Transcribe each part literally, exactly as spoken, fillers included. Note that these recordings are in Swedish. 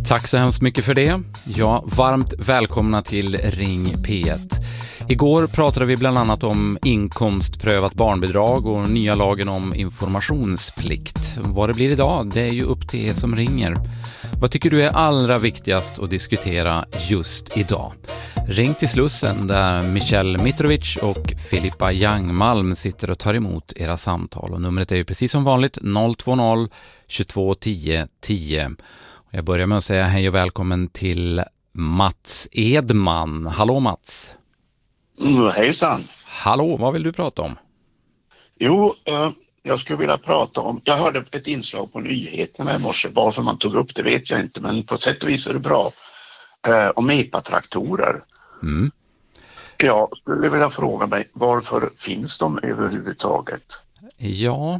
Tack så hemskt mycket för det. Ja, varmt välkomna till Ring P ett. Igår pratade vi bland annat om inkomstprövat barnbidrag och nya lagen om informationsplikt. Vad det blir idag, det är ju upp till er som ringer. Vad tycker du är allra viktigast att diskutera just idag? Ring till Slussen där Michelle Mitrovic och Filippa Jangmalm sitter och tar emot era samtal. Och numret är ju precis som vanligt noll två noll tjugotvå tio tio. Jag börjar med att säga hej och välkommen till Mats Edman. Hallå Mats. Mm, hejsan. Hallå, vad vill du prata om? Jo, eh, jag skulle vilja prata om, jag hörde ett inslag på nyheterna i morse, varför man tog upp det vet jag inte, men på sätt och vis är det bra, eh, om E P A-traktorer. Mm. Jag skulle vilja fråga mig, varför finns de överhuvudtaget? Ja,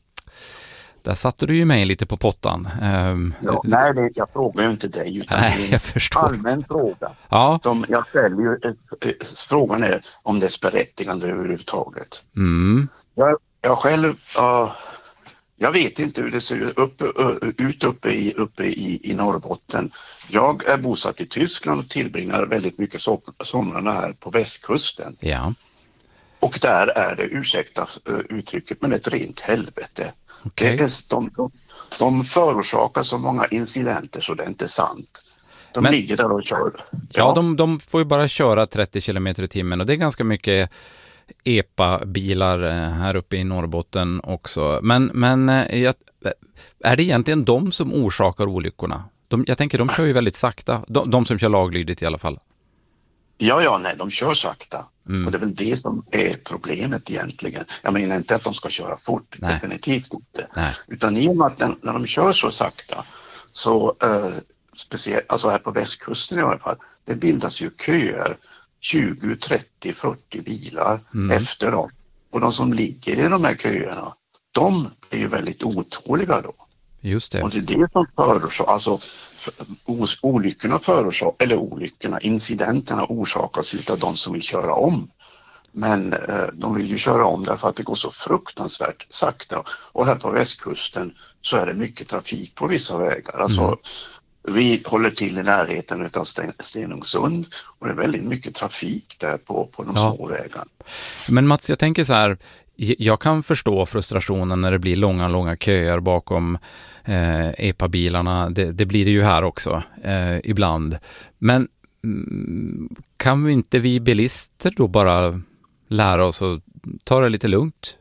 där satte du ju mig lite på pottan. Um, ja, nej, det, jag frågar ju inte dig utan nej, det är jag förstår. en allmän fråga. Ja. De, jag ställer ju, eh, frågan är om dess berättigande överhuvudtaget. Mm. Jag, jag själv, uh, jag vet inte hur det ser ut uppe, ut uppe, i, uppe i, i Norrbotten. Jag är bosatt i Tyskland och tillbringar väldigt mycket som, somrarna här på västkusten. Ja. Och där är det, ursäkta uttrycket, men ett rent helvete. Okay. Det är, de, de, de förorsakar så många incidenter så det är inte sant. De men, ligger där och kör. Ja, ja de, de får ju bara köra trettio kilometer i timmen och det är ganska mycket E P A-bilar här uppe i Norrbotten också. Men, men är det egentligen de som orsakar olyckorna? De, jag tänker de kör ju väldigt sakta. De, de som kör laglydigt i alla fall. Ja, ja, nej, de kör sakta. Mm. Och det är väl det som är problemet egentligen. Jag menar inte att de ska köra fort, nej. Definitivt inte. Nej. Utan i och med att den, när de kör så sakta så, eh, speciellt, alltså här på västkusten i alla fall, det bildas ju köer, tjugo, trettio, fyrtio bilar mm. efter dem. Och de som ligger i de här köerna, de är ju väldigt otåliga då. Just det. Och det är det som förorsakar, alltså olyckorna förorsakar, eller olyckorna, incidenterna orsakas av de som vill köra om. Men eh, de vill ju köra om därför att det går så fruktansvärt sakta. Och här på västkusten så är det mycket trafik på vissa vägar. Alltså mm. vi håller till i närheten av Sten- Stenungsund och det är väldigt mycket trafik där på, på de ja. små vägarna. Men Mats, jag tänker så här, jag kan förstå frustrationen när det blir långa, långa köer bakom eh, E P A-bilarna. Det, det blir det ju här också eh, ibland. Men mm, kan vi inte vi bilister då bara lära oss att ta det lite lugnt?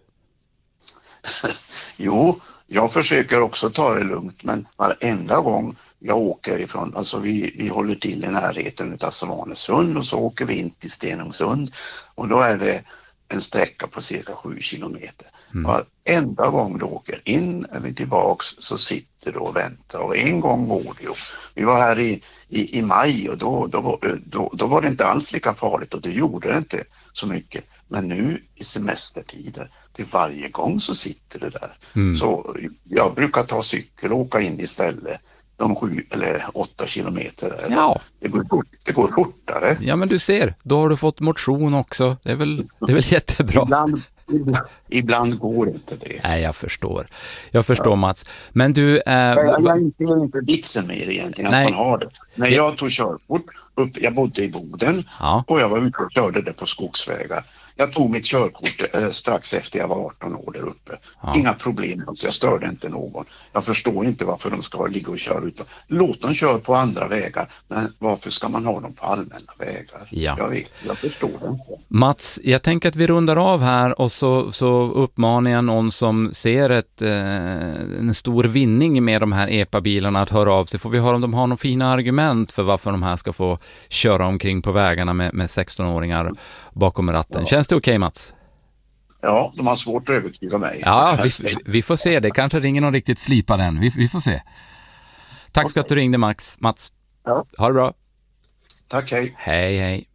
Jo, jag försöker också ta det lugnt, men varenda gång jag åker ifrån, alltså vi, vi håller till i närheten av Svanesund och så åker vi in till Stenungsund och då är det en sträcka på cirka sju kilometer. Mm. Varenda gång du åker in eller tillbaks så sitter du och väntar och en gång går det ju. Vi var här i, i, i maj och då, då, då, då var det inte alls lika farligt och det gjorde det inte så mycket. Men nu i semestertider, till varje gång så sitter det där. Mm. Så jag brukar ta cykel och åka in istället. De sju eller åtta kilometer. Ja. Det går, det går fortare. Ja, men du ser, då har du fått motion också. Det är väl, det är väl jättebra. Ibland, ibland, ibland går inte det. Nej, jag förstår. Jag förstår, ja. Mats. Men du... Äh, jag jag är inte, inte vitsen med det egentligen, nej. Att man har det. När jag tog körkort, upp, jag bodde i Boden ja. Och jag var ute och körde det på skogsvägar. Jag tog mitt körkort eh, strax efter jag var arton år där uppe. Ja. Inga problem, alltså jag störde inte någon. Jag förstår inte varför de ska ligga och köra ut. Låt dem köra på andra vägar. Men varför ska man ha dem på allmänna vägar? Ja. Jag vet, jag förstår det inte. Mats, jag tänker att vi rundar av här och så, så uppmanar jag någon som ser ett, eh, en stor vinning med de här E P A-bilarna att höra av sig. Får vi höra om de har några fina argument för varför de här ska få köra omkring på vägarna med, med sexton-åringar bakom ratten. Ja. Känns det okej, okay, Mats? Ja, de har svårt att övertyga mig. Ja, vi, vi får se. Det kanske ringer någon riktigt slipad än. Vi, vi får se. Tack okay. Ska att du ringde, Max. Mats. Ja. Ha det bra. Tack, hej. Hej, hej.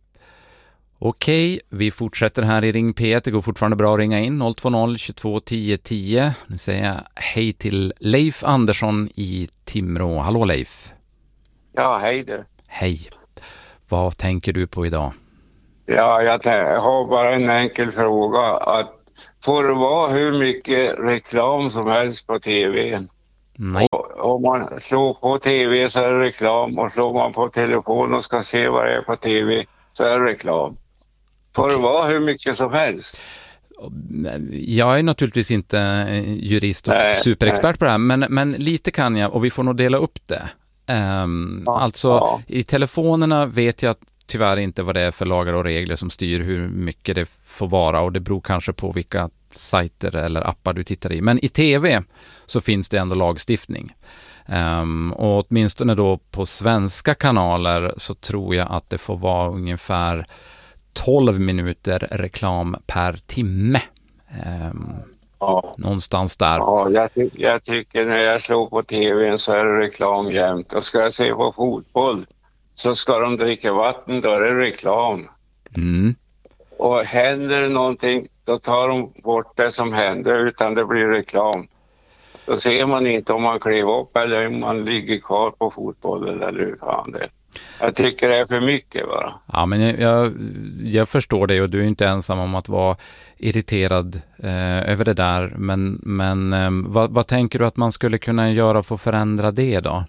Okej, vi fortsätter här i Ring P ett. Det går fortfarande bra att ringa in noll två noll tjugotvå tio tio. Nu säger jag hej till Leif Andersson i Timrå. Hallå Leif. Ja, hej du. Hej. Vad tänker du på idag? Ja, jag har bara en enkel fråga. Att får det vara hur mycket reklam som helst på tv? Nej. Och om man slår på tv så är det reklam, och slår man på telefon och ska se vad det är på tv så är det reklam. Får okay. det vara hur mycket som helst? Jag är naturligtvis inte jurist och nej, superexpert nej. på det här, men, men lite kan jag, och vi får nog dela upp det. Um, ja, alltså ja. I telefonerna vet jag tyvärr inte vad det är för lagar och regler som styr hur mycket det får vara, och det beror kanske på vilka sajter eller appar du tittar i. Men i tv så finns det ändå lagstiftning. Um, och åtminstone då på svenska kanaler så tror jag att det får vara ungefär tolv minuter reklam per timme. Um, ja. Någonstans där. Ja, jag, ty- jag tycker när jag slår på tvn så är det reklam jämt. Och ska jag se på fotboll så ska de dricka vatten, då är det reklam. Mm. Och händer någonting, då tar de bort det som händer, utan det blir reklam. Då ser man inte om man kliver upp eller om man ligger kvar på fotbollen eller hur fan det är. Jag tycker det är för mycket bara. Ja, men jag, jag, jag förstår det, och du är inte ensam om att vara irriterad eh, över det där. Men, men eh, vad, vad tänker du att man skulle kunna göra för att förändra det då?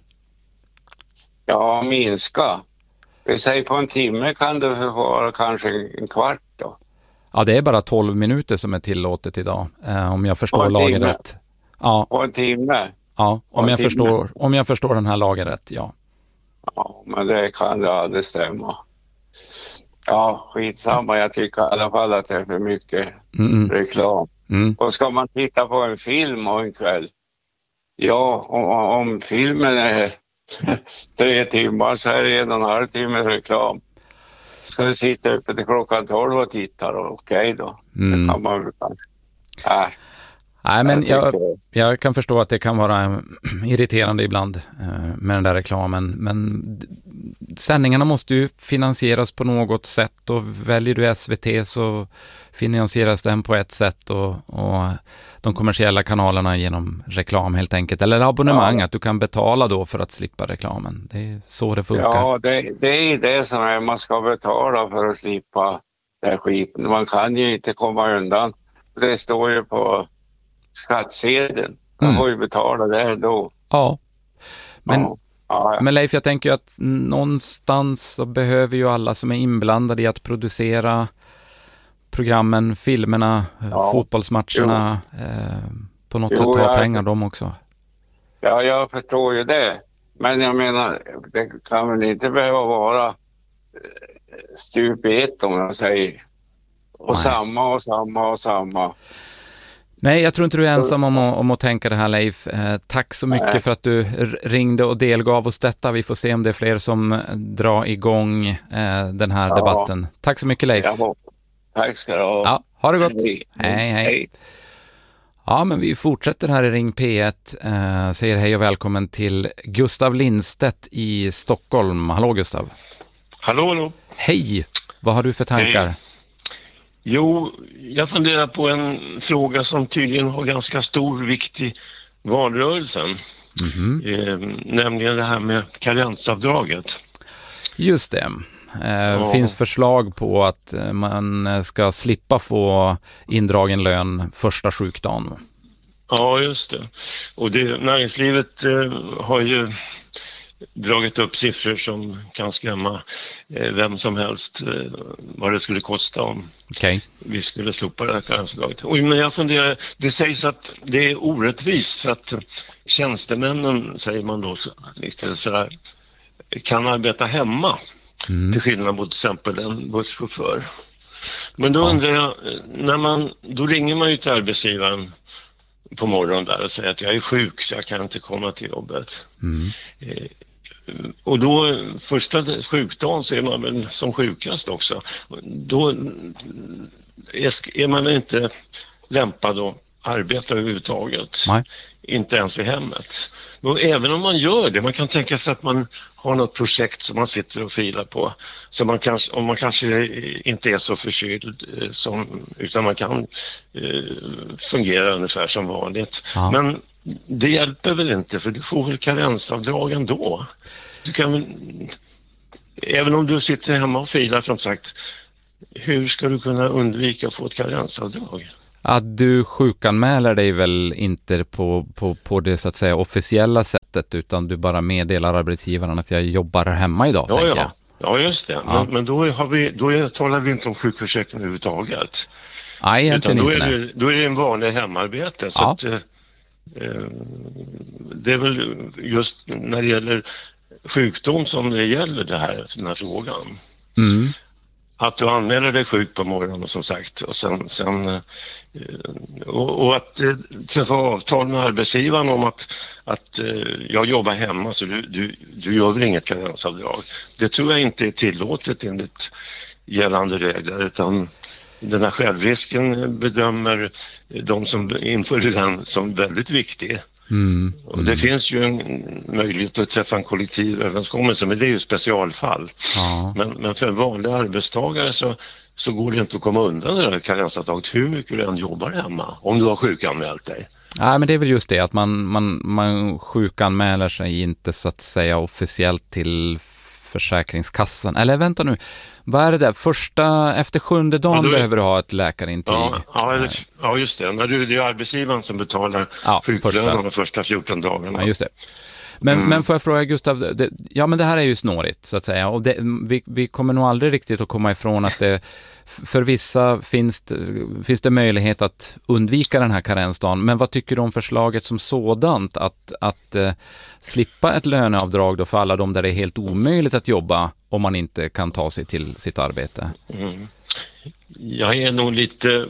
Ja, minska. Vi säger på en timme kan det vara kanske en kvart då. Ja, det är bara tolv minuter som är tillåtet idag, eh, om jag förstår lagen rätt. Ja. På en timme? Ja, om jag, förstår, om jag förstår den här lagen rätt, ja. Ja, men det kan det aldrig stämma. Ja, skitsamma. Jag tycker i alla fall att det är för mycket mm. reklam. Mm. Och ska man titta på en film och en kväll, ja, om, om filmen är tre timmar så är det en och en halv timme reklam. Ska du sitta uppe till klockan tolv och titta då? Okej då. Mm. Det kan man väl kanske. Äh. Nej, men jag, jag kan förstå att det kan vara irriterande ibland eh, med den där reklamen. Men sändningarna måste ju finansieras på något sätt, och väljer du S V T så finansieras den på ett sätt, och, och de kommersiella kanalerna genom reklam helt enkelt. Eller abonnemang, ja. Att du kan betala då för att slippa reklamen. Det är så det funkar. Ja, det, det är det som är, man ska betala för att slippa den skiten. Man kan ju inte komma undan. Det står ju på skattsedeln. Man mm. får ju betala det då. Ja. Men, ja. Ja, ja. men Leif, jag tänker ju att någonstans så behöver ju alla som är inblandade i att producera programmen, filmerna, ja. fotbollsmatcherna eh, på något jo, sätt ta jag, pengar de också. Ja, jag förstår ju det. Men jag menar, det kan väl inte behöva vara stup i ett, om jag säger. Och Nej. samma och samma och samma. Nej, jag tror inte du är ensam om att, om att tänka det här, Leif. Eh, tack så mycket Nej. för att du ringde och delgav oss detta. Vi får se om det är fler som drar igång eh, den här ja. debatten. Tack så mycket, Leif. Ja, tack ska du ha. Ja, ha det gott. Hej. Hej, hej. hej. Ja, men vi fortsätter här i Ring P ett. Eh, säger hej och välkommen till Gustav Lindstedt i Stockholm. Hallå, Gustav. Hallå, hallå. Hej. Vad har du för tankar? Hej. Jo, jag funderar på en fråga som tydligen har ganska stor vikt i valrörelsen. Mm-hmm. eh, nämligen det här med karensavdraget. Just det. Eh, ja. finns förslag på att man ska slippa få indragen lön första sjukdagen. Ja, just det. Och det, näringslivet eh, har ju dragit upp siffror som kan skrämma eh, vem som helst eh, vad det skulle kosta om okay. vi skulle slopa det här karensavdraget. Och, men jag funderar, det sägs att det är orättvist för att tjänstemännen, säger man då istället så där, kan arbeta hemma mm. till skillnad mot till exempel en busschaufför. Men då ja. undrar jag, när man, då ringer man ju till arbetsgivaren på morgonen där och säger att jag är sjuk så jag kan inte komma till jobbet. Mm. Eh, och då första sjukdagen så är man väl som sjukast också. Då är, är man inte lämpad att arbeta överhuvudtaget. Nej. Inte ens i hemmet. Och även om man gör det, man kan tänka sig att man har något projekt som man sitter och filar på. Så man kanske, om man kanske inte är så förkyld som, utan man kan eh, fungera ungefär som vanligt. Ja. Men det hjälper väl inte, för du får väl karensavdrag ändå. Du kan, även om du sitter hemma och filar som sagt, hur ska du kunna undvika att få ett karensavdrag? Att du sjukanmäler dig väl inte på, på, på det så att säga officiella sättet, utan du bara meddelar arbetsgivaren att jag jobbar hemma idag, ja, tänker ja. jag. Ja, just det. Ja. Men, men då, har vi, då talar vi inte om sjukförsäkring överhuvudtaget. Nej, egentligen Utan då inte. Är det, då är det en vanlig hemarbete. Så ja. att, eh, det är väl just när det gäller sjukdom som det gäller det här, den här frågan. Mm. Att du anmäler dig sjuk på morgonen, som sagt, och sen, sen och, och att eh, träffa avtal med arbetsgivaren om att, att eh, jag jobbar hemma, så du, du, du gör väl inget karensavdrag. Det tror jag inte är tillåtet enligt gällande regler, utan den här självrisken bedömer de som inför den som väldigt viktig. Mm. Mm. Och det finns ju en möjlighet att träffa en kollektiv överenskommelse, men det är ju specialfall. Ja. Men, men för en vanlig arbetstagare så, så går det inte att komma undan det där karensavdraget hur mycket du än jobbar hemma, om du har sjukanmält dig. Nej, men det är väl just det att man, man, man sjukanmäler sig inte så att säga officiellt till Försäkringskassan. Eller vänta nu, vad är det där? Första, efter sjunde dagen ja, du... behöver du ha ett läkarintyg. Ja, ja, eller, ja just det. När du, det är arbetsgivaren som betalar ja, sjuklönen första. de första fjorton dagarna. Ja, just det. Men, mm. men får jag fråga Gustav, det, ja men det här är ju snårigt så att säga. Och det, vi, vi kommer nog aldrig riktigt att komma ifrån att det, för vissa finns det, finns det möjlighet att undvika den här karensdagen. Men vad tycker du om förslaget som sådant? Att, att uh, slippa ett löneavdrag då för alla de där det är helt omöjligt att jobba om man inte kan ta sig till sitt arbete? Mm. Jag är nog lite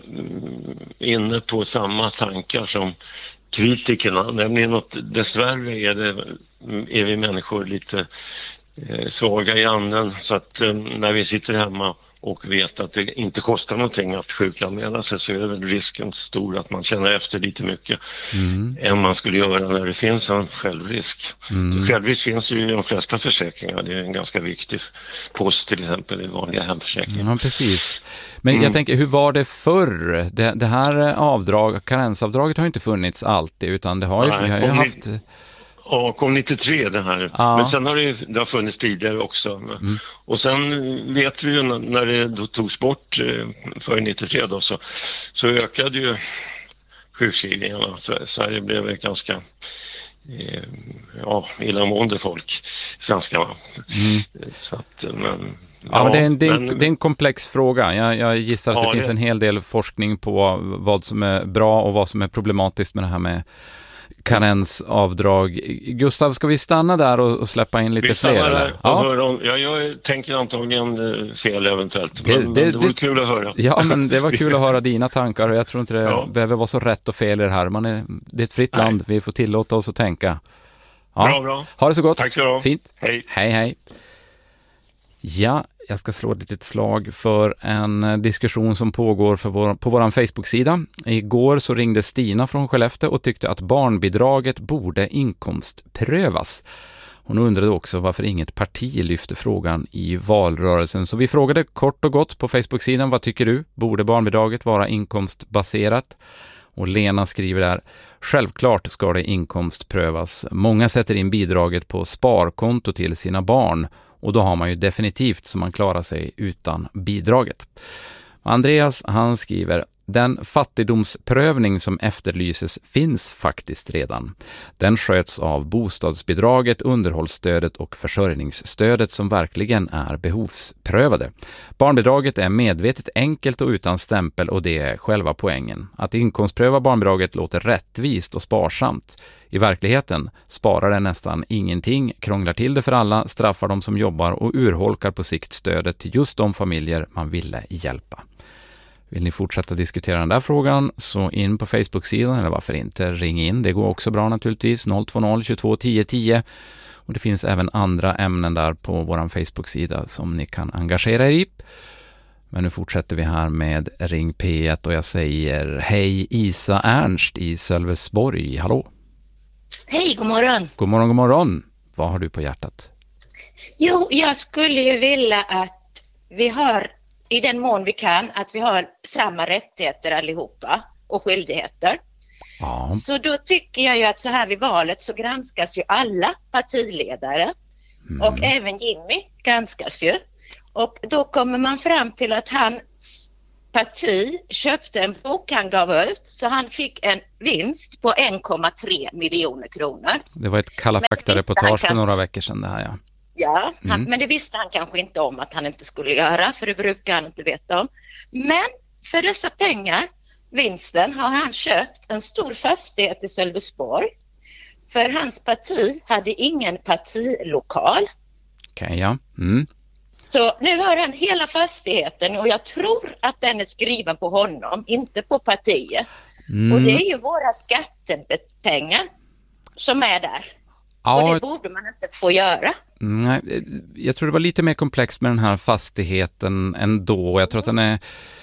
inne på samma tankar som kritikerna, nämligen att dessvärre är, det, är vi människor lite eh, svaga i anden, så att eh, när vi sitter hemma och vet att det inte kostar någonting att sjukanmäla sig, så är det väl risken stor att man känner efter lite mycket mm. än man skulle göra när det finns en självrisk. Mm. Så självrisk finns ju i de flesta försäkringar, det är en ganska viktig post till exempel i vanliga hemförsäkringar. Ja, precis. Men mm. jag tänker, hur var det förr? Det, det här avdrag, karensavdraget har ju inte funnits alltid, utan det har ju, Nej, vi har ju haft... Ja, kom nittiotre det här. Ja. Men sen har det, det har funnits tidigare också. Mm. Och sen vet vi ju när det då togs bort för nittiotre då, så, så ökade ju sjukskrivningarna. Så Sverige blev ett ganska eh, ja, illamående folk, svenskarna. Mm. Så att, men... Ja, ja, men det, är en, det, är en, men, det är en komplex fråga. Jag, jag gissar att ja, det finns det. en hel del forskning på vad som är bra och vad som är problematiskt med det här med karensavdrag. Gustav, ska vi stanna där och, och släppa in lite vi fler? Eller? Ja. Om, ja, jag tänker antagligen fel eventuellt, men det, det, men det var det, kul att höra. Ja, men det var kul att höra dina tankar, och jag tror inte det ja. behöver vara så rätt och fel i det här. Man är, det är ett fritt Nej. land, vi får tillåta oss att tänka. Ja. Bra, bra. Ha det så gott. Tack så du ha. Fint. Hej. Hej, hej. Ja, jag ska slå ett litet slag för en diskussion som pågår för vår, på vår Facebook-sida. Igår så ringde Stina från Skellefteå och tyckte att barnbidraget borde inkomstprövas. Hon undrade också varför inget parti lyfte frågan i valrörelsen. Så vi frågade kort och gott på Facebook-sidan, vad tycker du? Borde barnbidraget vara inkomstbaserat? Och Lena skriver där, självklart ska det inkomstprövas. Många sätter in bidraget på sparkonto till sina barn. Och då har man ju definitivt så man klarar sig utan bidraget. Andreas, han skriver, den fattigdomsprövning som efterlyses finns faktiskt redan. Den sköts av bostadsbidraget, underhållsstödet och försörjningsstödet som verkligen är behovsprövade. Barnbidraget är medvetet enkelt och utan stämpel, och det är själva poängen. Att inkomstpröva barnbidraget låter rättvist och sparsamt. I verkligheten sparar det nästan ingenting, krånglar till det för alla, straffar de som jobbar och urholkar på sikt stödet till just de familjer man ville hjälpa. Vill ni fortsätta diskutera den där frågan, så in på Facebook-sidan, eller varför inte, ring in. Det går också bra naturligtvis, noll två noll tjugotvå tio tio. Och det finns även andra ämnen där på vår Facebook-sida som ni kan engagera er i. Men nu fortsätter vi här med Ring P ett och jag säger hej Isa Ernst i Sölvesborg, hallå. Hej, god morgon. God morgon, god morgon. Vad har du på hjärtat? Jo, jag skulle ju vilja att vi har, i den mån vi kan, att vi har samma rättigheter allihopa och skyldigheter. Ja. Så då tycker jag ju att så här vid valet så granskas ju alla partiledare mm. och även Jimmy granskas ju. Och då kommer man fram till att han parti köpte en bok han gav ut, så han fick en vinst på en komma tre miljoner kronor. Det var ett Kalla fakta-reportage för några veckor sedan det här, ja. Ja, han, Mm. men det visste han kanske inte om att han inte skulle göra, för det brukar han inte veta om. Men för dessa pengar, vinsten, har han köpt en stor fastighet i Sölvesborg. För hans parti hade ingen partilokal. Okej, okay, ja. Mm. Så nu har han hela fastigheten och jag tror att den är skriven på honom, inte på partiet. Mm. Och det är ju våra skattepengar som är där. Ja, och det borde man inte få göra. Nej, jag tror det var lite mer komplext med den här fastigheten ändå. Jag tror att den är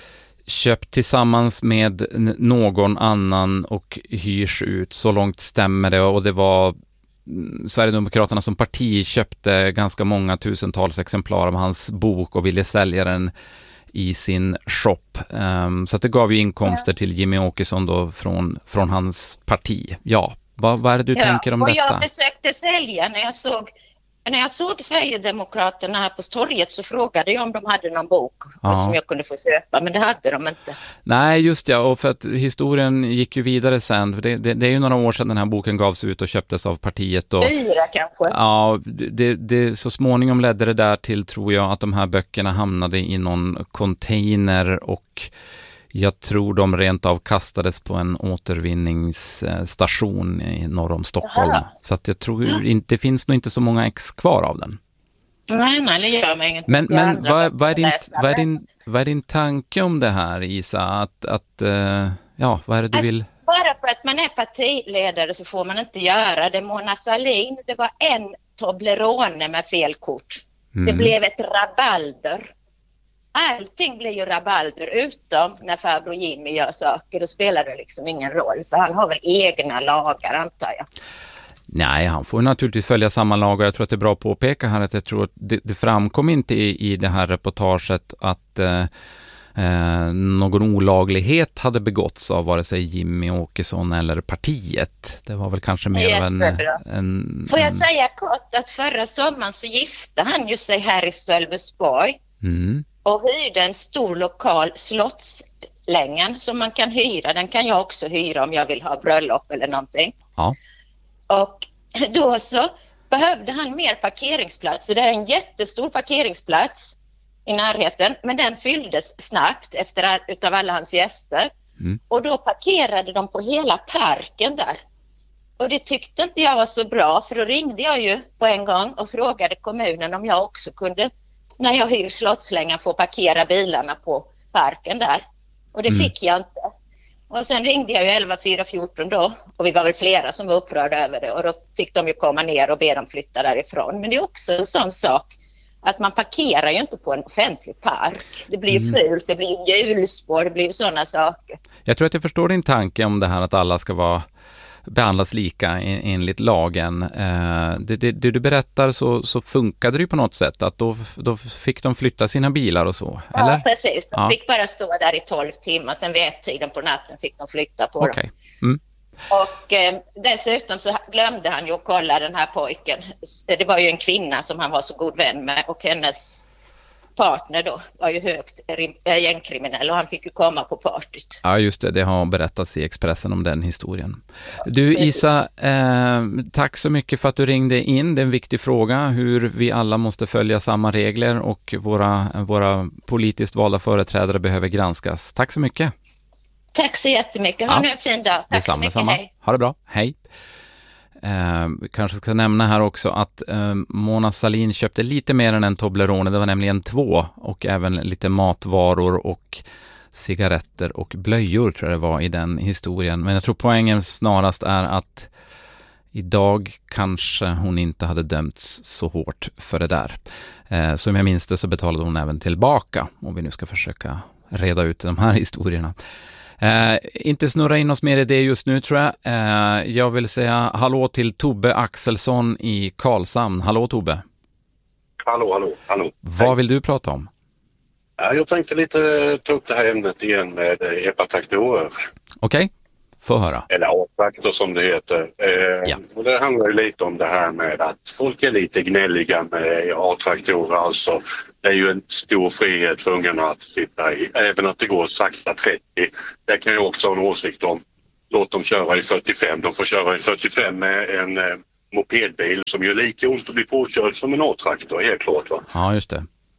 köpt tillsammans med någon annan och hyrs ut. Så långt stämmer det. Och det var Sverigedemokraterna som parti köpte ganska många tusentals exemplar av hans bok och ville sälja den i sin shop. Um, så att det gav ju inkomster till Jimmy Åkesson då från, från hans parti. Ja, vad, vad är det du ja, tänker om och detta? Jag försökte sälja när jag såg När jag såg Sverigedemokraterna här på torget, så frågade jag om de hade någon bok ja. som jag kunde få köpa, men det hade de inte. Nej, just ja, och för att historien gick ju vidare sen. För det, det, det är ju några år sedan den här boken gavs ut och köptes av partiet. Och, Fyra kanske. Ja, det, det, så småningom ledde det där till, tror jag, att de här böckerna hamnade i någon container och jag tror de rent av kastades på en återvinningsstation i norr om Stockholm. Aha. Så att jag tror ja. inte, det finns nog inte så många ex kvar av den. Nej, nej, det gör mig inget. Men, men vad, vad, är din, vad, är din, vad är din tanke om det här, Isa? Att, att, uh, ja, vad är det du att, vill? Bara för att man är partiledare så får man inte göra det. Mona Sahlin, det var en Toblerone med fel kort. Mm. Det blev ett rabalder. Allting blir ju rabalder utom när farbror Jimmy gör saker. Då spelar det liksom ingen roll. För han har väl egna lagar, antar jag. Nej, han får naturligtvis följa samma lagar. Jag tror att det är bra att påpeka här att jag tror att det, det framkom inte i, i det här reportaget att eh, eh, någon olaglighet hade begåtts av vare sig Jimmy Åkesson eller partiet. Det var väl kanske mer en, en... Får jag säga kort att förra sommaren så gifte han ju sig här i Sölvesborg. Mm. Och hyrde en stor lokal, Slottslängan, som man kan hyra. Den kan jag också hyra om jag vill ha bröllop eller någonting. Ja. Och då så behövde han mer parkeringsplats. Det är en jättestor parkeringsplats i närheten. Men den fylldes snabbt efter utav alla hans gäster. Mm. Och då parkerade de på hela parken där. Och det tyckte inte jag var så bra. För då ringde jag ju på en gång och frågade kommunen om jag också kunde, när jag hyr Slottslängan, få parkera bilarna på parken där. Och det mm. fick jag inte. Och sen ringde jag ju elva fyra fjorton då. Och vi var väl flera som var upprörda över det. Och då fick de ju komma ner och be dem flytta därifrån. Men det är också en sån sak att man parkerar ju inte på en offentlig park. Det blir ju mm. fult, det blir hjulspår, det blir ju sådana saker. Jag tror att jag förstår din tanke om det här att alla ska vara behandlas lika enligt lagen. Det, det, det du berättar så, så funkade det ju på något sätt att då, då fick de flytta sina bilar och så, ja, eller? Ja, precis. De ja. fick bara stå där i tolv timmar, sen vid ett tiden på natten fick de flytta på okay. dem. Mm. Och eh, dessutom så glömde han ju att kolla den här pojken. Det var ju en kvinna som han var så god vän med och hennes partner då var ju högt gängkriminell och han fick ju komma på partyt. Ja, just det. Det har berättats i Expressen om den historien. Du, Isa, eh, tack så mycket för att du ringde in. Det är en viktig fråga hur vi alla måste följa samma regler och våra, våra politiskt valda företrädare behöver granskas. Tack så mycket. Tack så jättemycket. Ha ja. nu en fin dag. Tack Detsamma, så mycket. Detsamma. Hej. Ha det bra. Hej. Eh, kanske ska nämna här också att eh, Mona Sahlin köpte lite mer än en Toblerone, det var nämligen två, och även lite matvaror och cigaretter och blöjor tror jag det var i den historien. Men jag tror poängen snarast är att idag kanske hon inte hade dömts så hårt för det där. Eh, som jag minns det så betalade hon även tillbaka, om vi nu ska försöka reda ut de här historierna. Eh, inte snurra in oss mer i det just nu tror jag. Eh, jag vill säga hallå till Tobbe Axelsson i Karlshamn. Hallå Tobbe. Hallå, hallå, hallå. Vad vill du prata om? Ja, jag tänkte lite ta upp det här ämnet igen med epatraktorer. Okej, okay. Få höra. Eller A-traktor som det heter. Eh, ja. Och det handlar ju lite om det här med att folk är lite gnälliga med A-traktorer. Alltså, det är ju en stor frihet för ungarna att sitta i. Även att det går sakta trettio. Det kan jag också ha en åsikt om. Låt dem köra i fyrtiofem. De får köra i fyrtiofem med en eh, mopedbil som gör lika ont att bli påkörd som en A-traktor, helt klart. Va? Ja, just det.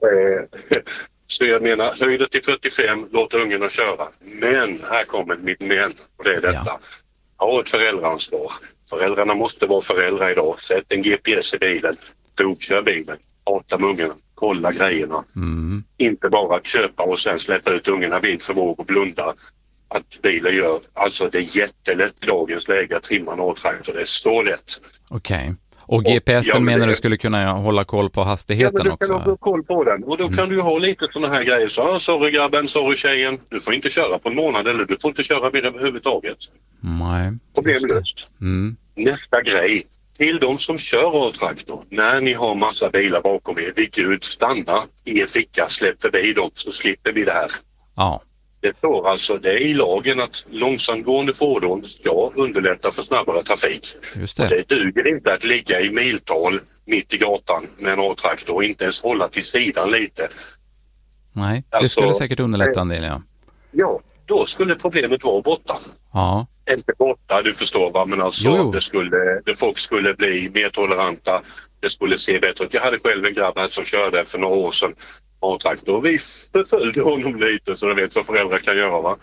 Eh, så jag menar, höj det till fyrtiofem, låt ungarna köra. Men, här kommer mitt men, och det är detta. Ja. Ha ett föräldraansvar. Föräldrarna måste vara föräldrar idag. Sätt en G P S i bilen, provkör bilen, prata med ungarna, kolla grejerna. Mm. Inte bara köpa och sen släppa ut ungarna vind för våg och blunda. Att bilen gör, alltså det är jättelätt i dagens läge att trimma en A-traktor, det är så lätt. Okej. Okay. Och G P S ja, menar det... du skulle kunna hålla koll på hastigheten också? Ja, men du kan också. ha koll på den. Och då mm. kan du ha lite sådana här grejer. Så, ah, sorry grabben, sorry tjejen. Du får inte köra på en månad eller du får inte köra bil överhuvudtaget. Nej. Problemlöst. Mm. Nästa grej. Till de som kör A-traktor. När ni har massa bilar bakom er, vid Gud, stanna i en ficka, släpp förbi dem så slipper vi det här. Ja. Det står alltså, det är i lagen att långsamgående fordon ska underlätta för snabbare trafik. Just det. Och det duger inte att ligga i miltal mitt i gatan med en A-traktor och inte ens hålla till sidan lite. Nej, det alltså, skulle säkert underlätta en del, ja. Ja, då skulle problemet vara borta. Ja. Inte borta, du förstår vad, men alltså jo. Det skulle, det folk skulle bli mer toleranta, det skulle se bättre ut. Jag hade själv en grabb här som körde för några år sedan A-traktor och vi förföljde honom lite så jag vet vad föräldrar kan göra, va.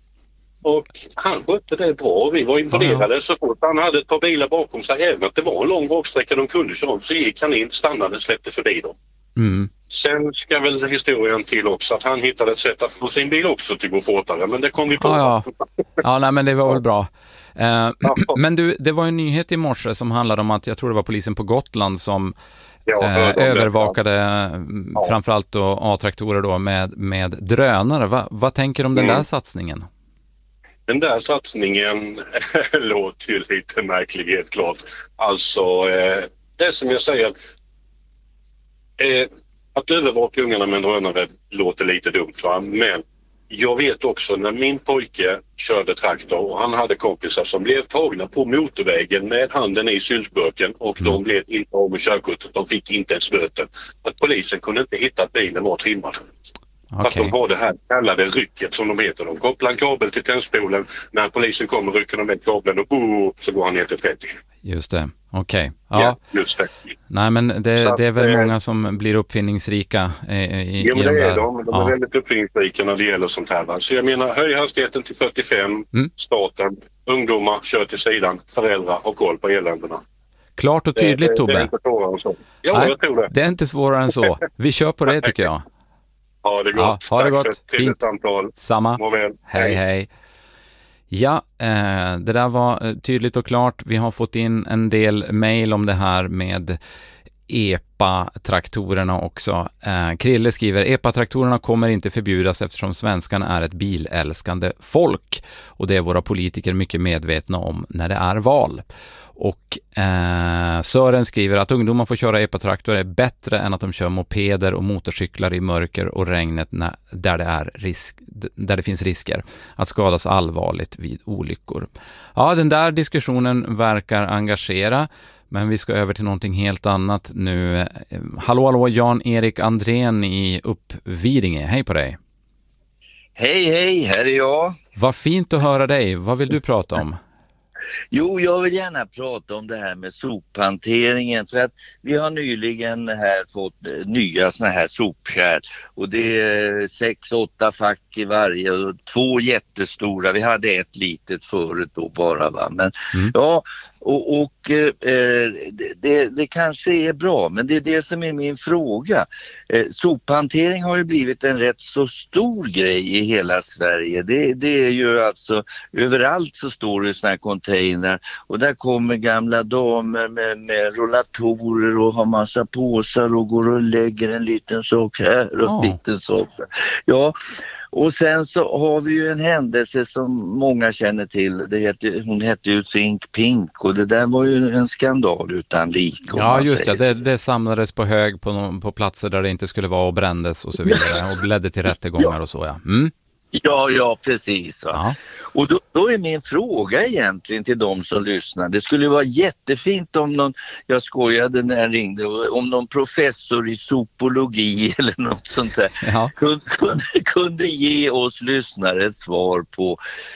Och han skötte det bra. Vi var imponerade. Ja. Så fort han hade ett par bilar bakom sig, även att det var en lång raksträcka de kunde köra, så gick han in, stannade och släppte förbi dem. Mm. Sen ska väl historien till också att han hittade ett sätt att få sin bil också till att gå fortare, men det kom vi på. Ja, ja. ja nej, men det var väl bra. Eh, men du, det var en nyhet i morse som handlade om att, jag tror det var polisen på Gotland som ja, eh, övervakade ja. framförallt då A-traktorer då med, med drönare. Va, vad tänker du om den mm. där satsningen? Den där satsningen låter ju lite märklig, helt klart. Alltså, eh, det som jag säger, eh, att övervaka ungarna med en drönare låter lite dumt, va? Men jag vet också när min pojke körde traktor och han hade kompisar som blev tagna på motorvägen med handen i syltburken och mm. de blev inte av med körkortet. De fick inte ens böter. Att polisen kunde inte hitta att bilen var trimmad. Okay. Att de har det här kallade rycket som de heter. De kopplar en kabel till tändspolen. När polisen kommer rycker de med kabeln och oh, så går han ner till trettio. Just det, okej. Okay. Ja. ja, just det. Nej, men det, att, det är väl många som blir uppfinningsrika i, i, ja, men i de det där. är de. De är ja. väldigt uppfinningsrika när det gäller sånt här. Så jag menar, höj hastigheten till fyrtiofem, mm. staten, ungdomar, kör till sidan, föräldrar har koll på eländerna. Klart och tydligt, det, det, Tobbe. Det är inte svårare än så. Ja, Nej, jag tror det. Det är inte svårare än så. Vi kör på det, tycker jag. Ja, det är gott. Ja, ha det Tack gott. för till ett samtal. Samma. Må väl. Hej, hej. Ja, eh, det där var tydligt och klart. Vi har fått in en del mejl om det här med E P A-traktorerna också. Eh, Krille skriver, E P A-traktorerna kommer inte förbjudas eftersom svenskarna är ett bilälskande folk. Och det är våra politiker mycket medvetna om när det är val. Och eh, Sören skriver att ungdomar får köra E P A-traktor är bättre än att de kör mopeder och motorcyklar i mörker och regnet när, där, det är risk, där det finns risker att skadas allvarligt vid olyckor. Ja, den där diskussionen verkar engagera, men vi ska över till någonting helt annat nu. Hallå, hallå, Jan-Erik Andrén i Uppvidinge. Hej på dig. Hej, hej, här är jag. Vad fint att höra dig. Vad vill du prata om? Jo, jag vill gärna prata om det här med sophanteringen, för att vi har nyligen här fått nya såna här sopkärl och det är sex, åtta fack i varje och två jättestora. Vi hade ett litet förut då bara, va? Men mm. ja, och, och eh, det, det kanske är bra, men det är det som är min fråga. Eh, sophantering har ju blivit en rätt så stor grej i hela Sverige. Det, det är ju alltså, överallt så står det såna här container och där kommer gamla damer med, med rullatorer och har massa påsar och går och lägger en liten sak här och en oh. liten sak. Ja. Och sen så har vi ju en händelse som många känner till. Det heter, hon hette ju Think Pink och det där var ju en skandal utan lik. Ja, just det. det. Det samlades på hög på, på platser där det inte skulle vara och brändes och så vidare och ledde till rättegångar ja. och så, ja. Mm. Ja, ja, precis. Va? Ja. Och då, då är min fråga egentligen till de som lyssnar. Det skulle vara jättefint om någon, jag skojade när jag ringde, om någon professor i zoologi eller något sånt där Ja. kunde, kunde, kunde ge oss lyssnare ett svar på,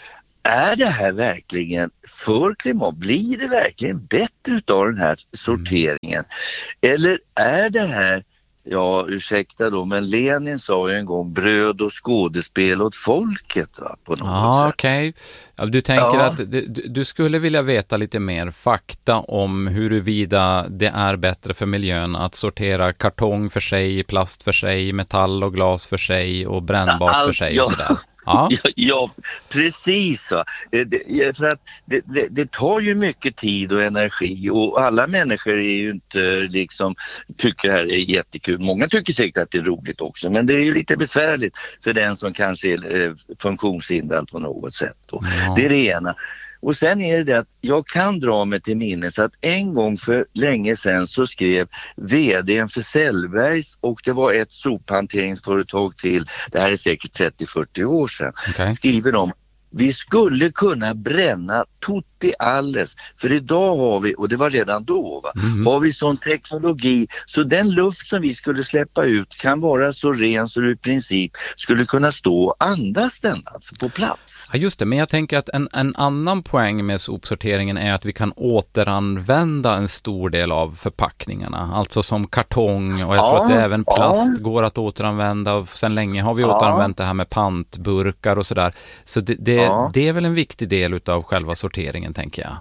är det här verkligen för klimat? Blir det verkligen bättre utav den här sorteringen? Mm. Eller är det här, ja, ursäkta då, men Lenin sa ju en gång bröd och skådespel åt folket, va, på något Ja, sätt. okej. Okay. Ja, du tänker Ja. att du, du skulle vilja veta lite mer fakta om huruvida det är bättre för miljön att sortera kartong för sig, plast för sig, metall och glas för sig och brännbart All, för sig ja. och sådär. Ja. Ja, ja, precis. Va. Det, för att det, det, det tar ju mycket tid och energi och alla människor är ju inte liksom, tycker det här är jättekul. Många tycker säkert att det är roligt också, men det är ju lite besvärligt för den som kanske är eh, funktionshindrad på något sätt. Då. Ja. Det är det ena. Och sen är det att jag kan dra mig till minnes att en gång för länge sedan så skrev vdn för Sellbergs, och det var ett sophanteringsföretag till, det här är säkert trettio till fyrtio år sedan, Okay. skriver de: vi skulle kunna bränna tutti alles, för idag har vi, och det var redan då, va, mm. har vi sån teknologi så den luft som vi skulle släppa ut kan vara så ren så du i princip skulle kunna stå och andas den alltså på plats. Ja, just det, men jag tänker att en, en annan poäng med sopsorteringen är att vi kan återanvända en stor del av förpackningarna, alltså som kartong, och jag ja, tror att det även plast ja. går att återanvända, och sen länge har vi återanvänt ja. det här med pantburkar och sådär, så det, det, ja. det är väl en viktig del utav själva sorteringen, tänker jag.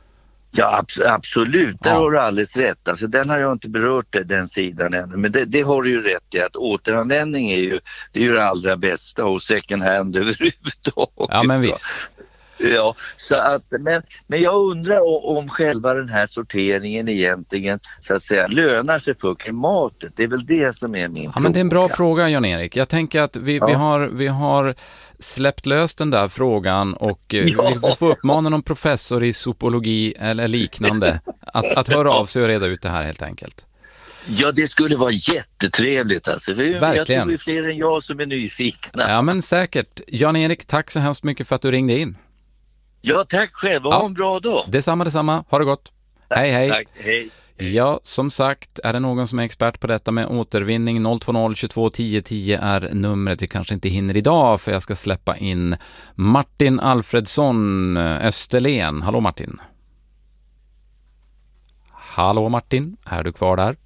Ja, ab- absolut. Där ja. har du alldeles rätt. Alltså, den har jag inte berört, den sidan ännu. Men det, det har du ju rätt i, att återanvändning är ju det, är ju det allra bästa, och second hand överhuvudtaget. Ja, men visst. Ja, så att, men, men jag undrar om, om själva den här sorteringen egentligen, så att säga, lönar sig för klimatet. Det är väl det som är min ja, fråga. Men det är en bra fråga, Jan-Erik. Jag tänker att vi, ja. vi, har, vi har släppt lös den där frågan, och ja. vi får uppmana någon professor i zoologi eller liknande att, att höra av sig och reda ut det här helt enkelt. Ja, det skulle vara jättetrevligt alltså. Verkligen. Jag tror det är fler än jag som är nyfikna. Ja, men säkert. Jan-Erik, tack så hemskt mycket för att du ringde in. Ja, tack själv. Ha ja. en bra dag. Detsamma, detsamma. Ha det gott. Tack, hej, hej. Tack, hej. Ja, som sagt, är det någon som är expert på detta med återvinning? noll två noll tjugotvå tio tio är numret. Vi kanske inte hinner idag, för jag ska släppa in Martin Alfredsson, Österlen. Hallå Martin. Hallå Martin, är du kvar där?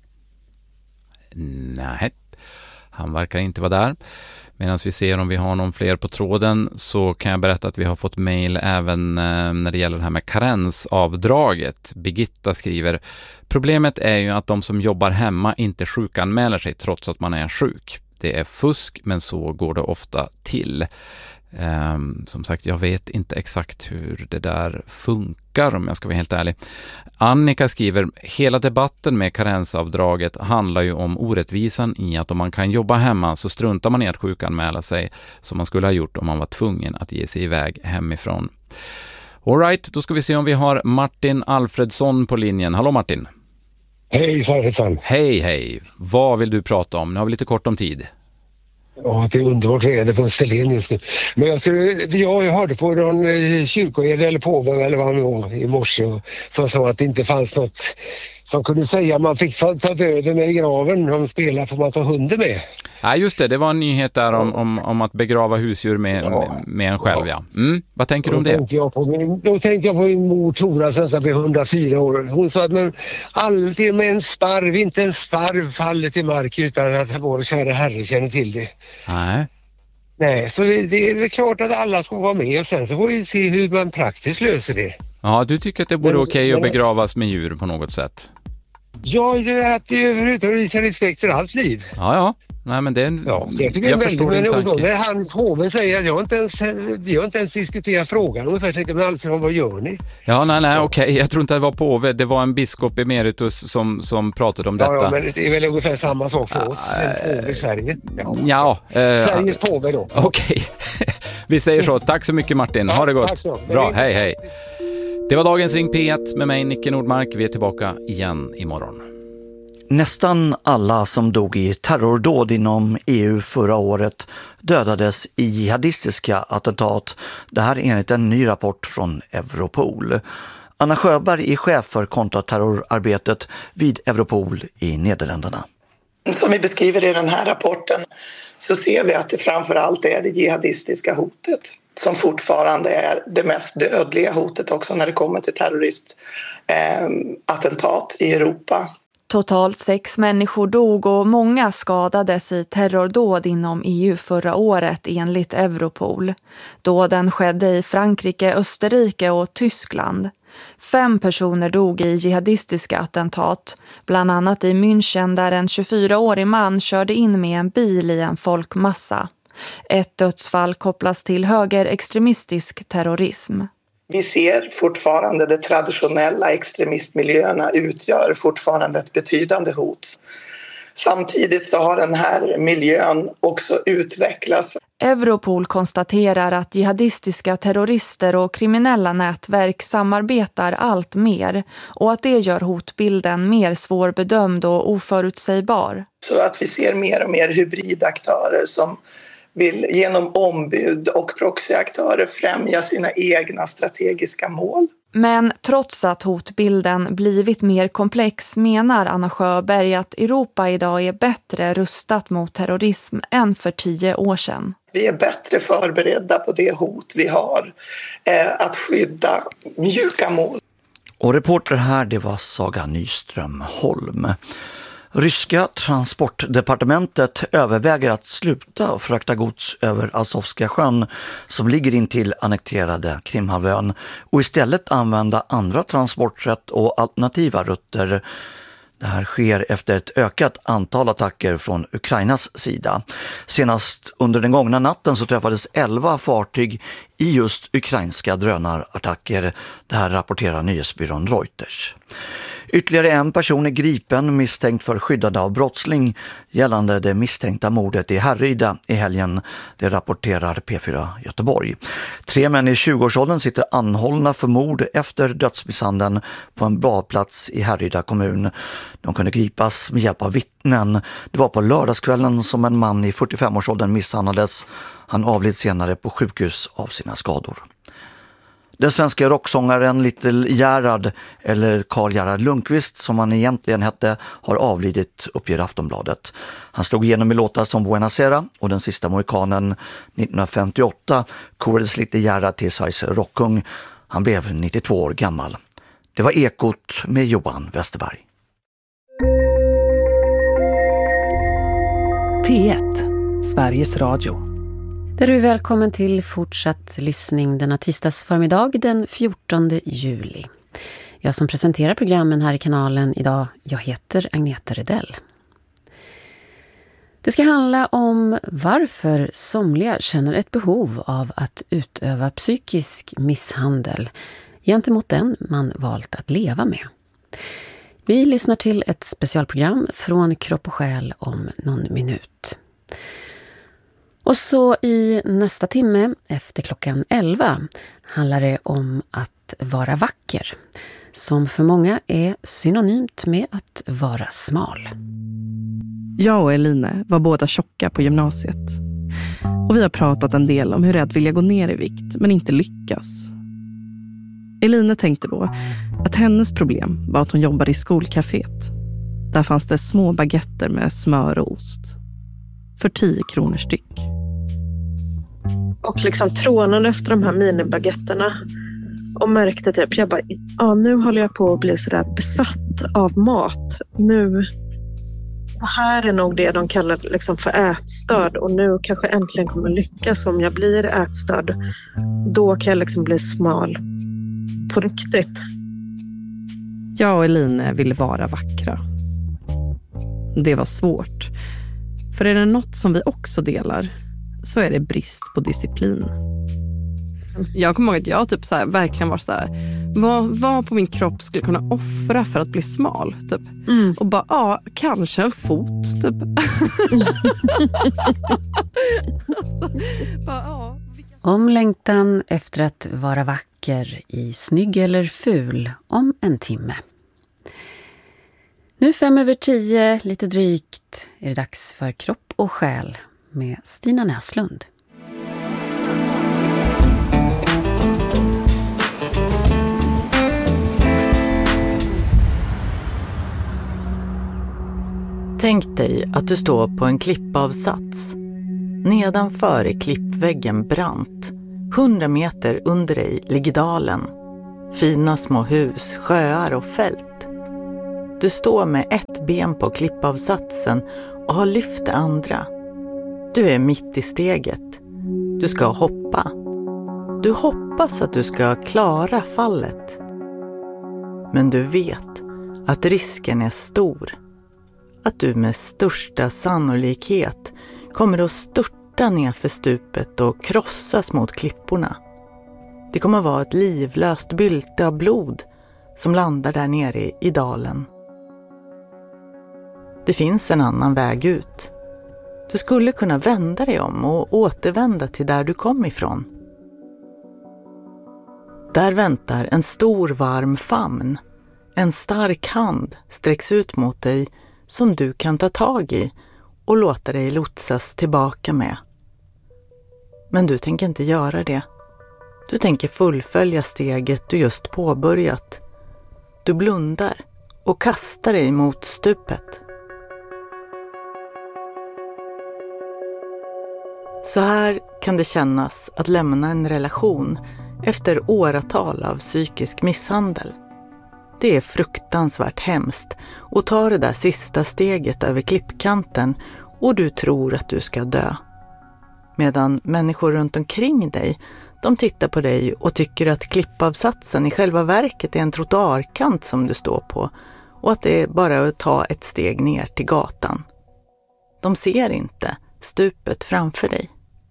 Nej, han verkar inte vara där. Medan vi ser om vi har någon fler på tråden, så kan jag berätta att vi har fått mejl även när det gäller det här med karensavdraget. Birgitta skriver: problemet är ju att de som jobbar hemma inte sjukanmäler sig trots att man är sjuk. Det är fusk, men så går det ofta till. Um, som sagt, jag vet inte exakt hur det där funkar, om jag ska vara helt ärlig. Annika skriver: hela debatten med karensavdraget handlar ju om orättvisan i att om man kan jobba hemma så struntar man i att sjukanmäla sig, som man skulle ha gjort om man var tvungen att ge sig iväg hemifrån. All right, då ska vi se om vi har Martin Alfredsson på linjen. Hallå Martin. Hej Alfredsson. Hej, hej. Vad vill du prata om? Nu har vi lite kort om tid. Ja, det är underbart redan på Österlen just nu. Men jag, skulle, jag hörde på någon kyrkoherde eller påven eller vad han var i morse, som sa att det inte fanns något som kunde säga att man fick ta döden i graven om spelar får man ta hunden med. Ja, just det. Det var en nyhet där om, om, om att begrava husdjur med, ja. med, med en själv. Ja. Mm. Vad tänker du om det? Tänkte jag på min, då tänkte jag på min mor Tora som ska bli hundrafyra år. Hon sa att men alltid med en sparv, inte en sparv faller till mark utan att vår kära herre känner till det. Nej. Nej, så det, det är väl klart att alla ska vara med, och sen så får vi se hur man praktiskt löser det. Ja, du tycker att det vore okej att begravas med djur på något sätt? Ja, det är att det överhuvudtaget visar respekt för allt liv. Ja, ja. Nej, men det är en... Ja, så jag tycker jag det är förstår väldigt, din men tanke. Han påven säger att jag inte ens, vi har inte ens diskuterat frågan. Ungefär tänker man alltså, vad gör ni? Ja, nej, nej, okej. Okay. Jag tror inte det var påve. Det var en biskop emeritus som, som pratade om detta. Ja, ja, men det är väl ungefär samma sak för oss. En påve i Sverige. Ja, ja eh, Sveriges påve då. Okej. Okay. Vi säger så. Tack så mycket Martin. Ha det gott. Tack så. Bra, hej, hej. Det var dagens Ring P ett med mig, Nicke Nordmark. Vi är tillbaka igen imorgon. Nästan alla som dog i terrordåd inom E U förra året dödades i jihadistiska attentat. Det här är enligt en ny rapport från Europol. Anna Sjöberg är chef för kontraterrorarbetet vid Europol i Nederländerna. Som vi beskriver i den här rapporten så ser vi att det framförallt är det jihadistiska hotet som fortfarande är det mest dödliga hotet också när det kommer till terroristattentat eh, i Europa. Totalt sex människor dog och många skadades i terrordåd inom E U förra året enligt Europol. Dåden skedde i Frankrike, Österrike och Tyskland. Fem personer dog i jihadistiska attentat, bland annat i München där en tjugofyraårig man körde in med en bil i en folkmassa. Ett dödsfall kopplas till högerextremistisk terrorism. Vi ser fortfarande de traditionella extremistmiljöerna utgör fortfarande ett betydande hot. Samtidigt så har den här miljön också utvecklats. Europol konstaterar att jihadistiska terrorister och kriminella nätverk samarbetar allt mer och att det gör hotbilden mer svårbedömd och oförutsägbar. Så att vi ser mer och mer hybridaktörer som vill genom ombud och proxyaktörer främja sina egna strategiska mål. Men trots att hotbilden blivit mer komplex menar Anna Sjöberg att Europa idag är bättre rustat mot terrorism än för tio år sedan. Vi är bättre förberedda på det hot vi har eh, att skydda mjuka mål. Och reporter här, det var Saga Nyström Holm. Ryska transportdepartementet överväger att sluta frakta gods över Azovska sjön som ligger in till annekterade Krimhalvön och istället använda andra transportsätt och alternativa rutter. Det här sker efter ett ökat antal attacker från Ukrainas sida. Senast under den gångna natten så träffades elva fartyg i just ukrainska drönarattacker. Det här rapporterar nyhetsbyrån Reuters. Ytterligare en person är gripen misstänkt för skyddande av brottsling gällande det misstänkta mordet i Härryda i helgen. Det rapporterar P fyra Göteborg. Tre män i tjugoårsåldern sitter anhållna för mord efter dödsmisshandeln på en badplats i Härryda kommun. De kunde gripas med hjälp av vittnen. Det var på lördagskvällen som en man i fyrtiofemårsåldern misshandlades. Han avled senare på sjukhus av sina skador. Den svenska rocksångaren Little Gerhard, eller Carl Gerhard Lundqvist som han egentligen hette, har avlidit, uppger Aftonbladet. Han slog igenom i låtar som Buenos Aires och Den sista mohikanen. nittonhundrafemtioåtta korades Little Gerhard till Sveriges rockkung. Han blev nittiotvå år gammal. Det var Ekot med Johan Westerberg. P ett, Sveriges Radio. Där är du välkommen till fortsatt lyssning denna tisdags förmiddag den fjortonde juli. Jag som presenterar programmen här i kanalen idag, jag heter Agneta Redell. Det ska handla om varför somliga känner ett behov av att utöva psykisk misshandel gentemot den man valt att leva med. Vi lyssnar till ett specialprogram från Kropp och själ om någon minut. Och så i nästa timme efter klockan elva handlar det om att vara vacker, som för många är synonymt med att vara smal. Jag och Eline var båda tjocka på gymnasiet. Och vi har pratat en del om hur det är att vilja gå ner i vikt men inte lyckas. Eline tänkte då att hennes problem var att hon jobbade i skolcaféet. Där fanns det små baguetter med smör och ost. För tio kronor styck. Och liksom trånade efter de här minibaguetterna. Och märkte typ, jag bara, ja nu håller jag på att bli sådär besatt av mat. Nu, det här är nog det de kallar liksom för ätstörd. Och nu kanske äntligen kommer lyckas om jag blir ätstörd. Då kan jag liksom bli smal. På riktigt. Jag och Eline ville vara vackra. Det var svårt. För är det något som vi också delar så är det brist på disciplin. Jag kommer ihåg att jag typ så här, verkligen var så där, vad, vad på min kropp skulle kunna offra för att bli smal typ. Mm. Och bara, ja, kanske en fot typ. alltså, bara, ja. Om längtan efter att vara vacker i snygg eller ful om en timme. Nu fem över tio, lite drygt, är det dags för Kropp och själ med Stina Näslund. Tänk dig att du står på en klippavsats. Nedanför är klippväggen brant. Hundra meter under dig ligger dalen. Fina små hus, sjöar och fält. Du står med ett ben på klippavsatsen och har lyft det andra. Du är mitt i steget. Du ska hoppa. Du hoppas att du ska klara fallet. Men du vet att risken är stor. Att du med största sannolikhet kommer att störta ner för stupet och krossas mot klipporna. Det kommer att vara ett livlöst bylte av blod som landar där nere i dalen. Det finns en annan väg ut. Du skulle kunna vända dig om och återvända till där du kom ifrån. Där väntar en stor varm famn. En stark hand sträcks ut mot dig som du kan ta tag i och låta dig lotsas tillbaka med. Men du tänker inte göra det. Du tänker fullfölja steget du just påbörjat. Du blundar och kastar dig mot stupet. Så här kan det kännas att lämna en relation efter åratal av psykisk misshandel. Det är fruktansvärt hemskt och ta det där sista steget över klippkanten och du tror att du ska dö. Medan människor runt omkring dig, de tittar på dig och tycker att klippavsatsen i själva verket är en trottoarkant som du står på och att det är bara att ta ett steg ner till gatan. De ser inte stupet framför dig.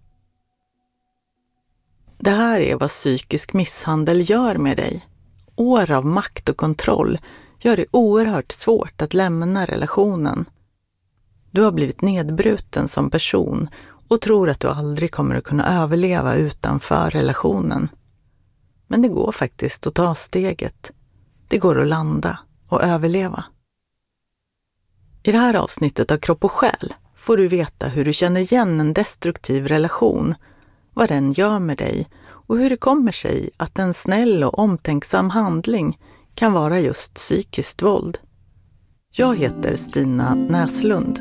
Det här är vad psykisk misshandel gör med dig. År av makt och kontroll gör det oerhört svårt att lämna relationen. Du har blivit nedbruten som person och tror att du aldrig kommer att kunna överleva utanför relationen. Men det går faktiskt att ta steget. Det går att landa och överleva. I det här avsnittet av Kropp och själ får du veta hur du känner igen en destruktiv relation, vad den gör med dig och hur det kommer sig att en snäll och omtänksam handling kan vara just psykiskt våld. Jag heter Stina Näslund.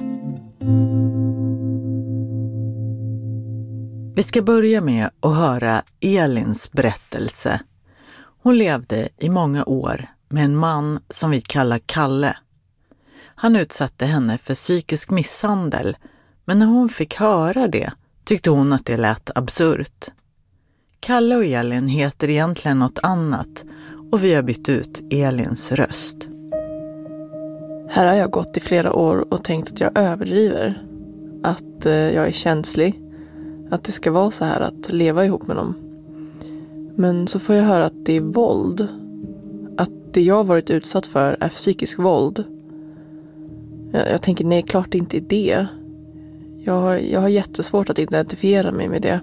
Vi ska börja med att höra Elins berättelse. Hon levde i många år med en man som vi kallar Kalle. Han utsatte henne för psykisk misshandel, men när hon fick höra det tyckte hon att det lät absurt. Kalle och Elin heter egentligen något annat och vi har bytt ut Elins röst. Här har jag gått i flera år och tänkt att jag överdriver. Att eh, jag är känslig. Att det ska vara så här att leva ihop med dem. Men så får jag höra att det är våld. Att det jag varit utsatt för är psykisk våld. Jag, jag tänker nej, klart det inte är det. Jag, jag har jättesvårt att identifiera mig med det.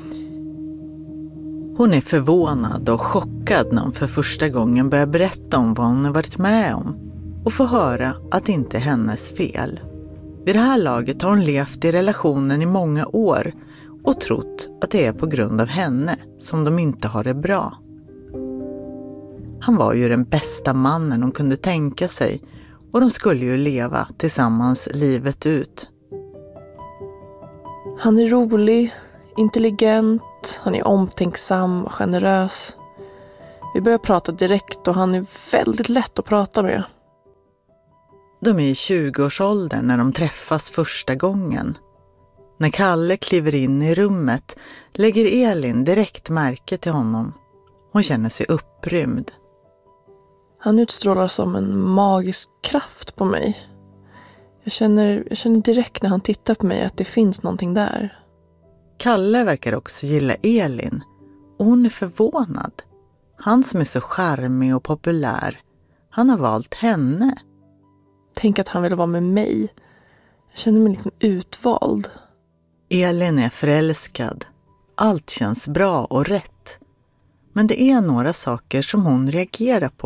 Hon är förvånad och chockad när hon för första gången börjar berätta om vad hon har varit med om. Och får höra att det inte är hennes fel. Vid det här laget har hon levt i relationen i många år och trott att det är på grund av henne som de inte har det bra. Han var ju den bästa mannen hon kunde tänka sig och de skulle ju leva tillsammans livet ut. Han är rolig, intelligent, han är omtänksam och generös. Vi börjar prata direkt och han är väldigt lätt att prata med. De är i tjugoårsåldern när de träffas första gången. När Kalle kliver in i rummet lägger Elin direkt märke till honom. Hon känner sig upprymd. Han utstrålar som en magisk kraft på mig. Jag känner, jag känner direkt när han tittar på mig att det finns någonting där. Kalle verkar också gilla Elin och hon är förvånad. Han som är så charmig och populär, han har valt henne. Tänk att han ville vara med mig. Jag känner mig liksom utvald. Elin är förälskad. Allt känns bra och rätt. Men det är några saker som hon reagerar på.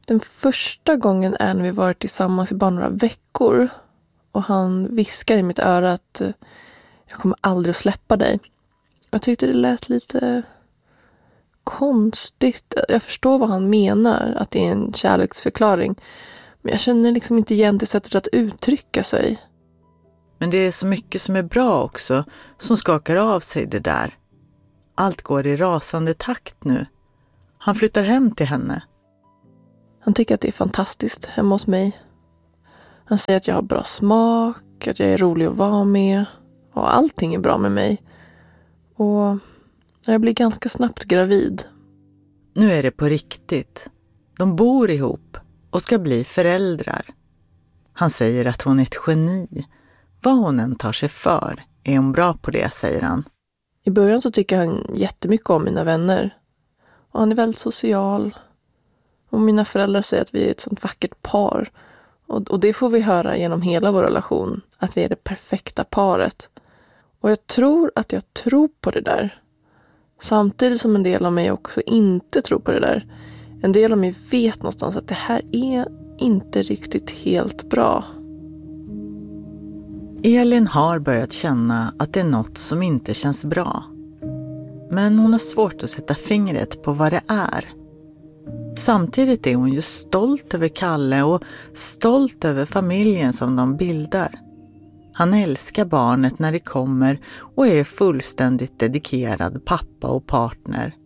Den första gången är när vi varit tillsammans i bara några veckor. Och han viskar i mitt öra att eh, jag kommer aldrig att släppa dig. Jag tyckte det lät lite konstigt. Jag förstår vad han menar, att det är en kärleksförklaring. Men jag känner liksom inte igen det sättet att uttrycka sig. Men det är så mycket som är bra också, som skakar av sig det där. Allt går i rasande takt nu. Han flyttar hem till henne. Han tycker att det är fantastiskt hemma hos mig. Han säger att jag har bra smak, att jag är rolig att vara med. Och allting är bra med mig. Och jag blir ganska snabbt gravid. Nu är det på riktigt. De bor ihop och ska bli föräldrar. Han säger att hon är ett geni. Vad hon än tar sig för är hon bra på det, säger han. I början så tycker han jättemycket om mina vänner. Och han är väldigt social. Och mina föräldrar säger att vi är ett sånt vackert par. Och, och det får vi höra genom hela vår relation. Att vi är det perfekta paret. Och jag tror att jag tror på det där. Samtidigt som en del av mig också inte tror på det där. En del av mig vet någonstans att det här är inte riktigt helt bra. Elin har börjat känna att det är något som inte känns bra. Men hon har svårt att sätta fingret på vad det är. Samtidigt är hon ju stolt över Kalle och stolt över familjen som de bildar. Han älskar barnet när det kommer och är fullständigt dedikerad pappa och partner.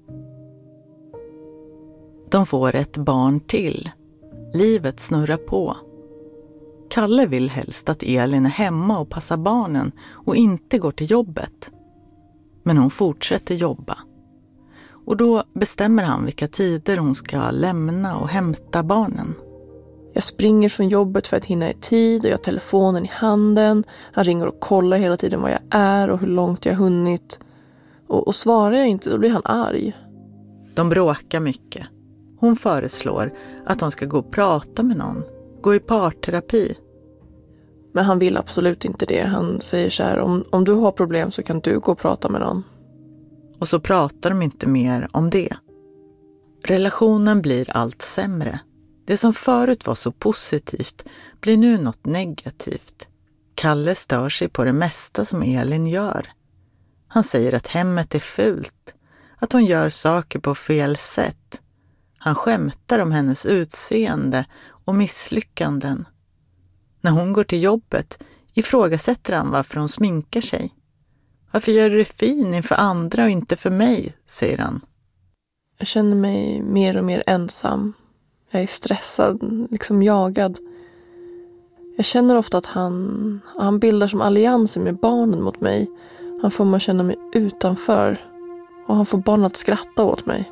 De får ett barn till. Livet snurrar på. Kalle vill helst att Elin är hemma och passar barnen och inte går till jobbet. Men hon fortsätter jobba. Och då bestämmer han vilka tider hon ska lämna och hämta barnen. Jag springer från jobbet för att hinna i tid och jag har telefonen i handen. Han ringer och kollar hela tiden var jag är och hur långt jag har hunnit. Och, och svarar jag inte, då blir han arg. De bråkar mycket. Hon föreslår att de ska gå och prata med någon. Gå i parterapi. Men han vill absolut inte det. Han säger så här, om, om du har problem så kan du gå och prata med någon. Och så pratar de inte mer om det. Relationen blir allt sämre. Det som förut var så positivt blir nu något negativt. Kalle stör sig på det mesta som Elin gör. Han säger att hemmet är fult. Att hon gör saker på fel sätt. Han skämtar om hennes utseende och misslyckanden. När hon går till jobbet ifrågasätter han varför hon sminkar sig. Varför gör du det fin inför andra och inte för mig, säger han. Jag känner mig mer och mer ensam. Jag är stressad, liksom jagad. Jag känner ofta att han, han bildar som allianser med barnen mot mig. Han får mig känna mig utanför. Och han får barnen att skratta åt mig.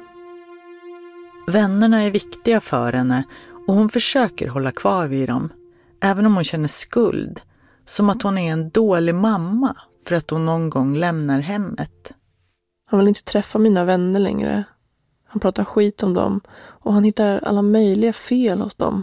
Vännerna är viktiga för henne och hon försöker hålla kvar vid dem. Även om hon känner skuld. Som att hon är en dålig mamma för att hon någon gång lämnar hemmet. Han vill inte träffa mina vänner längre. Han pratar skit om dem och han hittar alla möjliga fel hos dem.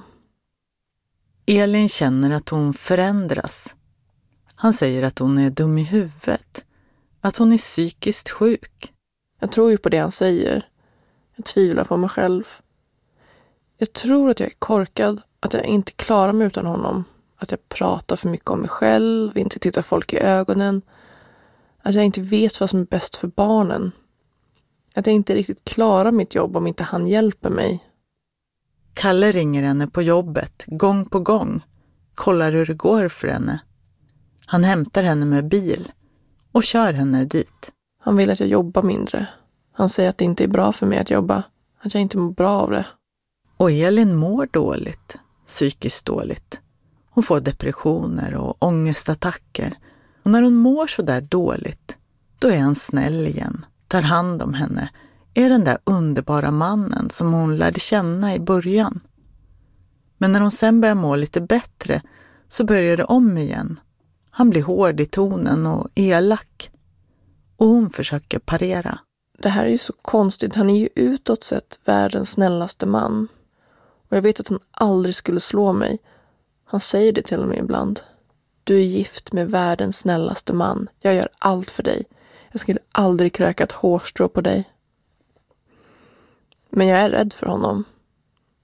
Elin känner att hon förändras. Han säger att hon är dum i huvudet. Att hon är psykiskt sjuk. Jag tror ju på det han säger. Jag tvivlar på mig själv. Jag tror att jag är korkad. Att jag inte klarar mig utan honom. Att jag pratar för mycket om mig själv. Inte tittar folk i ögonen. Att jag inte vet vad som är bäst för barnen. Att jag inte riktigt klarar mitt jobb om inte han hjälper mig. Kalle ringer henne på jobbet, gång på gång. Kollar hur det går för henne. Han hämtar henne med bil och kör henne dit. Han vill att jag jobbar mindre. Han säger att det inte är bra för mig att jobba. Att jag inte mår bra av det. Och Elin mår dåligt, psykiskt dåligt. Hon får depressioner och ångestattacker. Och när hon mår så där dåligt, då är han snäll igen. Tar hand om henne. Är den där underbara mannen som hon lärde känna i början. Men när hon sen börjar må lite bättre så börjar det om igen. Han blir hård i tonen och elak. Och hon försöker parera. Det här är ju så konstigt. Han är ju utåt sett världens snällaste man. Och jag vet att han aldrig skulle slå mig. Han säger det till mig ibland. Du är gift med världens snällaste man. Jag gör allt för dig. Jag skulle aldrig kröka ett hårstrå på dig. Men jag är rädd för honom.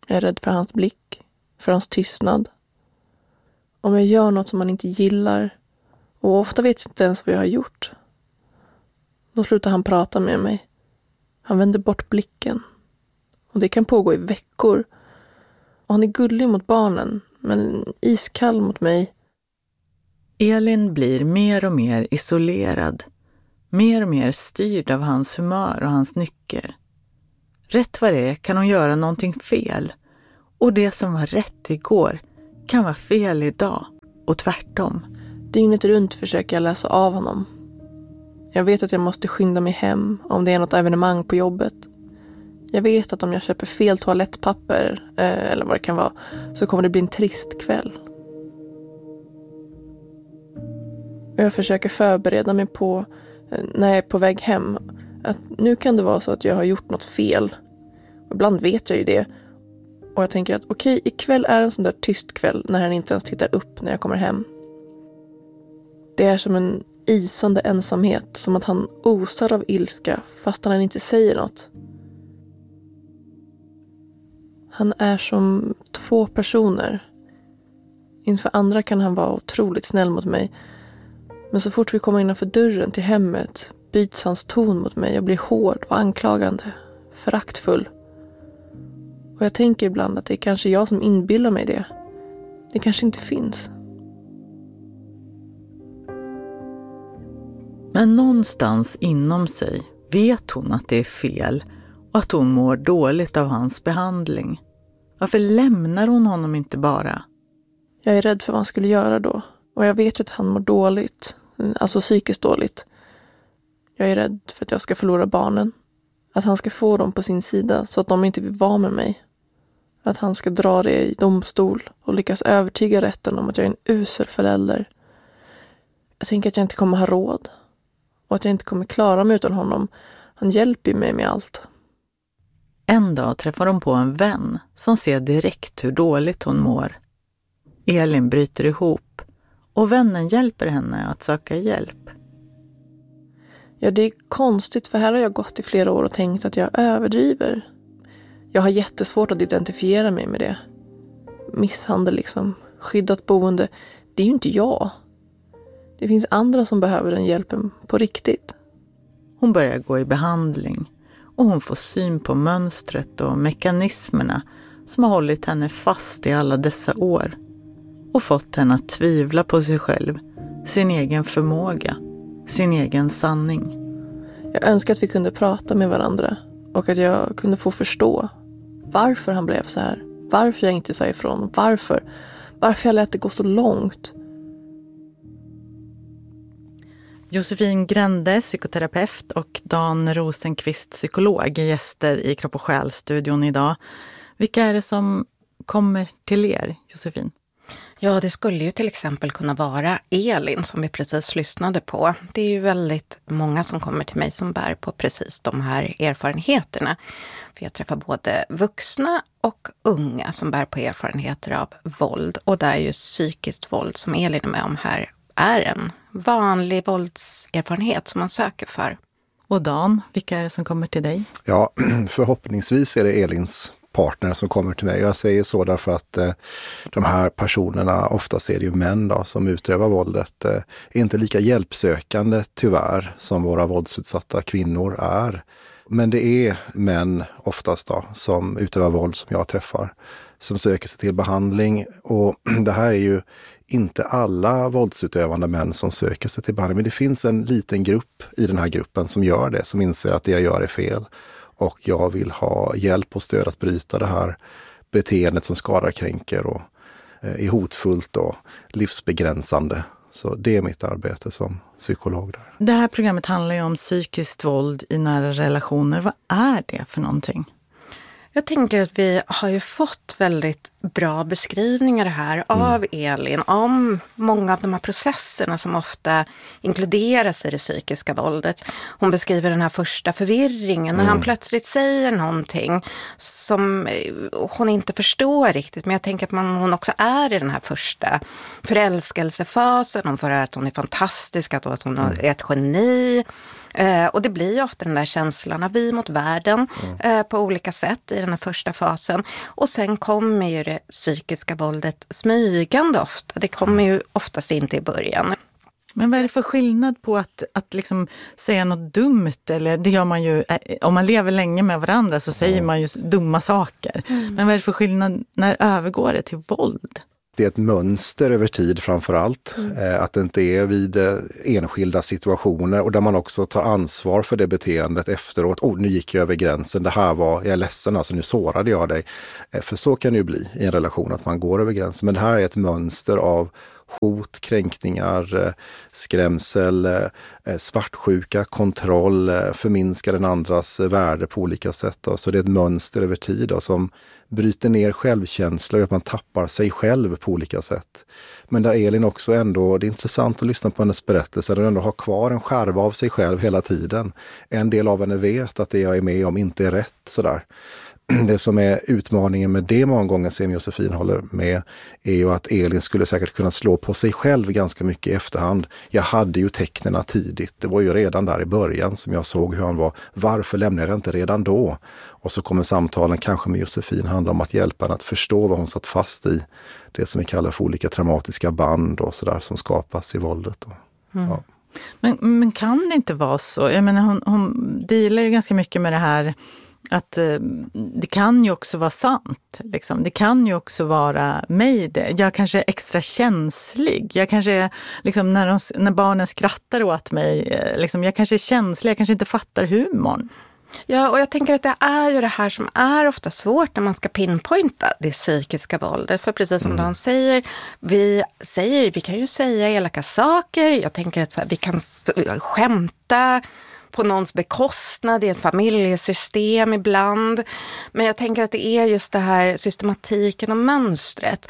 Jag är rädd för hans blick, för hans tystnad. Om jag gör något som han inte gillar, och ofta vet jag inte ens vad jag har gjort, då slutar han prata med mig. Han vänder bort blicken. Och det kan pågå i veckor. Och han är gullig mot barnen, men iskall mot mig. Elin blir mer och mer isolerad. Mer och mer styrd av hans humör och hans nycker. Rätt vad det är kan hon göra någonting fel. Och det som var rätt igår kan vara fel idag. Och tvärtom. Dygnet runt försöker jag läsa av honom. Jag vet att jag måste skynda mig hem om det är något evenemang på jobbet. Jag vet att om jag köper fel toalettpapper eh, eller vad det kan vara, så kommer det bli en trist kväll. Jag försöker förbereda mig på, eh, när jag är på väg hem, att nu kan det vara så att jag har gjort något fel. Ibland vet jag ju det. Och jag tänker att okej, okay, ikväll är en sån där tyst kväll när han inte ens tittar upp när jag kommer hem. Det är som en isande ensamhet, som att han osar av ilska fast han inte säger något. Han är som två personer. Inför andra kan han vara otroligt snäll mot mig. Men så fort vi kommer innanför dörren till hemmet byts hans ton mot mig och blir hård och anklagande, föraktfull. Och jag tänker ibland att det är kanske jag som inbillar mig det. Det kanske inte finns. Men någonstans inom sig vet hon att det är fel och att hon mår dåligt av hans behandling. Varför lämnar hon honom inte bara? Jag är rädd för vad han skulle göra då. Och jag vet ju att han mår dåligt. Alltså psykiskt dåligt. Jag är rädd för att jag ska förlora barnen. Att han ska få dem på sin sida så att de inte vill vara med mig. Att han ska dra det i domstol och lyckas övertyga rätten om att jag är en usel förälder. Jag tänker att jag inte kommer ha råd. Och att jag inte kommer klara mig utan honom. Han hjälper mig med allt. En dag träffar de på en vän som ser direkt hur dåligt hon mår. Elin bryter ihop och vännen hjälper henne att söka hjälp. Ja, det är konstigt, för här har jag gått i flera år och tänkt att jag överdriver. Jag har jättesvårt att identifiera mig med det. Misshandel liksom, skyddat boende, det är ju inte jag. Det finns andra som behöver den hjälpen på riktigt. Hon börjar gå i behandling och hon får syn på mönstret och mekanismerna som har hållit henne fast i alla dessa år och fått henne att tvivla på sig själv, sin egen förmåga, sin egen sanning. Jag önskar att vi kunde prata med varandra och att jag kunde få förstå varför han blev så här, varför jag inte sa ifrån, varför, varför jag lät det gå så långt. Josefin Grände, psykoterapeut, och Dan Rosenqvist, psykolog, är gäster i Kropp och själ-studion idag. Vilka är det som kommer till er, Josefin? Ja, det skulle ju till exempel kunna vara Elin som vi precis lyssnade på. Det är ju väldigt många som kommer till mig som bär på precis de här erfarenheterna. För jag träffar både vuxna och unga som bär på erfarenheter av våld. Och där är ju psykiskt våld som Elin är med om här är en vanlig våldserfarenhet som man söker för. Och Dan, vilka är det som kommer till dig? Ja, förhoppningsvis är det Elins partner som kommer till mig. Jag säger så därför att eh, de här personerna, oftast är det ju män då, som utövar våldet, eh, är inte lika hjälpsökande tyvärr som våra våldsutsatta kvinnor är. Men det är män oftast då som utövar våld som jag träffar, som söker sig till behandling, och det här är ju inte alla våldsutövande män som söker sig till behandling, men det finns en liten grupp i den här gruppen som gör det, som inser att det jag gör är fel. Och jag vill ha hjälp och stöd att bryta det här beteendet som skadar, kränker och är hotfullt och livsbegränsande. Så det är mitt arbete som psykolog där. Det här programmet handlar ju om psykiskt våld i nära relationer. Vad är det för någonting? Jag tänker att vi har ju fått väldigt bra beskrivningar här av mm. Elin om många av de här processerna som ofta inkluderas i det psykiska våldet. Hon beskriver den här första förvirringen när mm. han plötsligt säger någonting som hon inte förstår riktigt. Men jag tänker att man, hon också är i den här första förälskelsefasen. Hon får höra att hon är fantastisk, att hon är ett geni. Eh, och det blir ju ofta den där känslan av vi mot världen mm. eh, på olika sätt i den här första fasen. Och sen kommer ju det psykiska våldet smygande ofta. Det kommer ju oftast inte i början. Men vad är det för skillnad på att, att liksom säga något dumt? Eller det gör man ju, om man lever länge med varandra så säger man ju dumma saker. Mm. Men vad är det för skillnad när övergår det till våld? Det är ett mönster över tid framför allt. Mm. Att det inte är vid enskilda situationer och där man också tar ansvar för det beteendet efteråt. Oh, nu gick jag över gränsen, det här var, jag är ledsen, alltså nu sårade jag dig. För så kan det ju bli i en relation att man går över gränsen. Men det här är ett mönster av hot, kränkningar, skrämsel, svartsjuka, kontroll, förminska den andras värde på olika sätt. Så det är ett mönster över tid som bryter ner självkänsla och att man tappar sig själv på olika sätt. Men där Elin också ändå, det är intressant att lyssna på hennes berättelse, där hon ändå har kvar en skärva av sig själv hela tiden. En del av henne vet att det jag är med om inte är rätt sådär. Det som är utmaningen med det många gånger, som Josefin håller med, är ju att Elin skulle säkert kunna slå på sig själv ganska mycket i efterhand. Jag hade ju tecknena tidigt. Det var ju redan där i början som jag såg hur han var. Varför lämnade jag inte redan då? Och så kommer samtalen kanske med Josefin handla om att hjälpa henne att förstå vad hon satt fast i. Det som vi kallar för olika traumatiska band och sådär som skapas i våldet. Mm. Ja. Men, men kan det inte vara så? Jag menar, hon, hon dealar ju ganska mycket med det här att eh, det kan ju också vara sant. Liksom. Det kan ju också vara mig det. Jag kanske är extra känslig. Jag kanske är, liksom, när, de, när barnen skrattar åt mig, eh, liksom, jag kanske är känslig. Jag kanske inte fattar humorn. Ja, och jag tänker att det är ju det här som är ofta svårt när man ska pinpointa det psykiska våldet. För precis som mm. Dan säger, vi säger, vi kan ju säga elaka saker. Jag tänker att så här, vi kan skämta på någons bekostnad i ett familjesystem ibland. Men jag tänker att det är just det här systematiken och mönstret.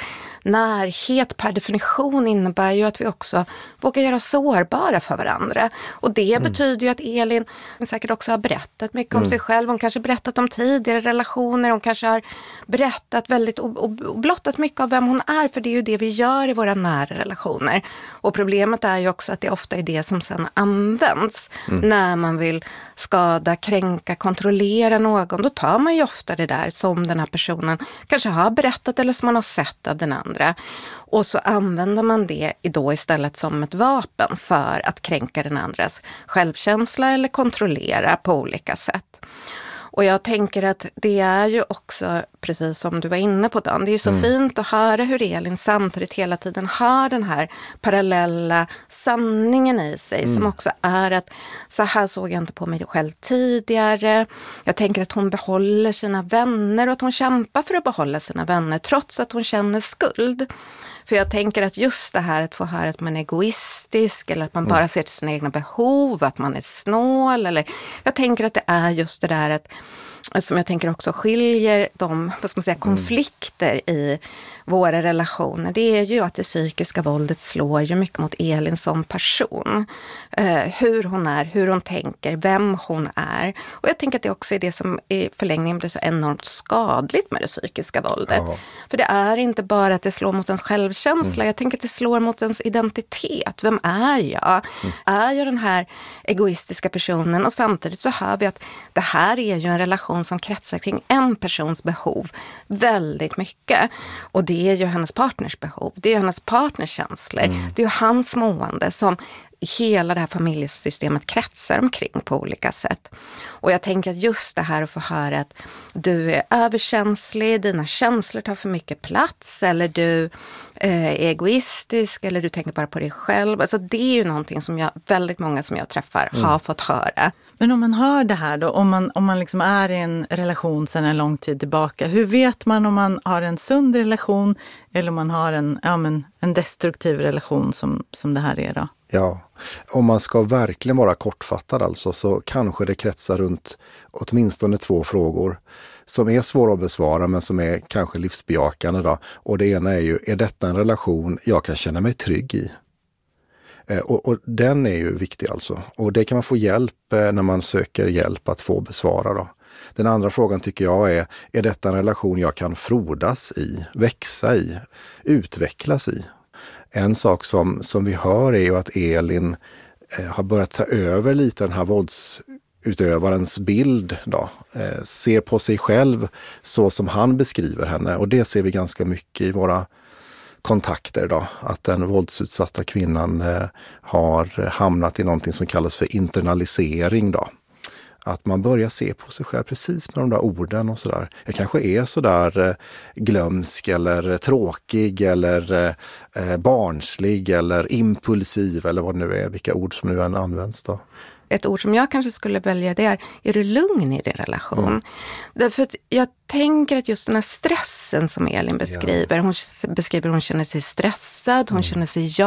Närhet per definition innebär ju att vi också vågar göra sårbara för varandra. Och det mm. betyder ju att Elin säkert också har berättat mycket mm. om sig själv. Hon kanske berättat om tidigare relationer. Hon kanske har berättat väldigt och, och, och blottat mycket av vem hon är. För det är ju det vi gör i våra nära relationer. Och problemet är ju också att det ofta är det som sedan används mm. när man vill skada, kränka, kontrollera någon. Då tar man ju ofta det där som den här personen kanske har berättat eller som man har sett av den andra. Och så använder man det då istället som ett vapen för att kränka den andras självkänsla eller kontrollera på olika sätt. Och jag tänker att det är ju också, precis som du var inne på Dan, det är ju så mm. fint att höra hur Elin samtidigt hela tiden har den här parallella sanningen i sig mm. som också är att så här såg jag inte på mig själv tidigare. Jag tänker att hon behåller sina vänner och att hon kämpar för att behålla sina vänner trots att hon känner skuld. För jag tänker att just det här att få höra att man är egoistisk eller att man mm. bara ser till sina egna behov, att man är snål eller jag tänker att det är just det där att som jag tänker också skiljer de, vad ska man säga, konflikter mm. i våra relationer. Det är ju att det psykiska våldet slår ju mycket mot Elin som person. Eh, hur hon är, hur hon tänker, vem hon är. Och jag tänker att det också är det som i förlängningen blir så enormt skadligt med det psykiska våldet. Ja. För det är inte bara att det slår mot ens självkänsla. Mm. Jag tänker att det slår mot ens identitet. Vem är jag? Mm. Är jag den här egoistiska personen? Och samtidigt så hör vi att det här är ju en relation som kretsar kring en persons behov väldigt mycket. Och det är ju hennes partners behov. Det är ju hennes partners känslor. Mm. Det är ju hans mående som hela det här familjesystemet kretsar omkring på olika sätt. Och jag tänker att just det här att få höra att du är överkänslig, dina känslor tar för mycket plats eller du eh, är egoistisk eller du tänker bara på dig själv. Alltså det är ju någonting som jag, väldigt många som jag träffar mm. har fått höra. Men om man hör det här då, om man, om man liksom är i en relation sedan en lång tid tillbaka, hur vet man om man har en sund relation eller om man har en, ja, men, en destruktiv relation som, som det här är då? Ja, om man ska verkligen vara kortfattad alltså så kanske det kretsar runt åtminstone två frågor som är svåra att besvara men som är kanske livsbejakande då. Och det ena är ju, är detta en relation jag kan känna mig trygg i? Eh, och, och den är ju viktig alltså. Och det kan man få hjälp eh, när man söker hjälp att få besvara då. Den andra frågan tycker jag är, är detta en relation jag kan frodas i, växa i, utvecklas i? En sak som, som vi hör är ju att Elin eh, har börjat ta över lite den här våldsutövarens bild då. Eh, ser på sig själv så som han beskriver henne, och det ser vi ganska mycket i våra kontakter då, att den våldsutsatta kvinnan eh, har hamnat i någonting som kallas för internalisering då. Att man börjar se på sig själv precis med de där orden och sådär. Jag kanske är sådär eh, glömsk eller tråkig eller eh, barnslig eller impulsiv eller vad det nu är, vilka ord som nu än används då. Ett ord som jag kanske skulle välja, det är, är du lugn i din relation? Mm. Därför att jag tänker att just den här stressen som Elin beskriver, ja. hon beskriver hon känner sig stressad, hon mm. känner sig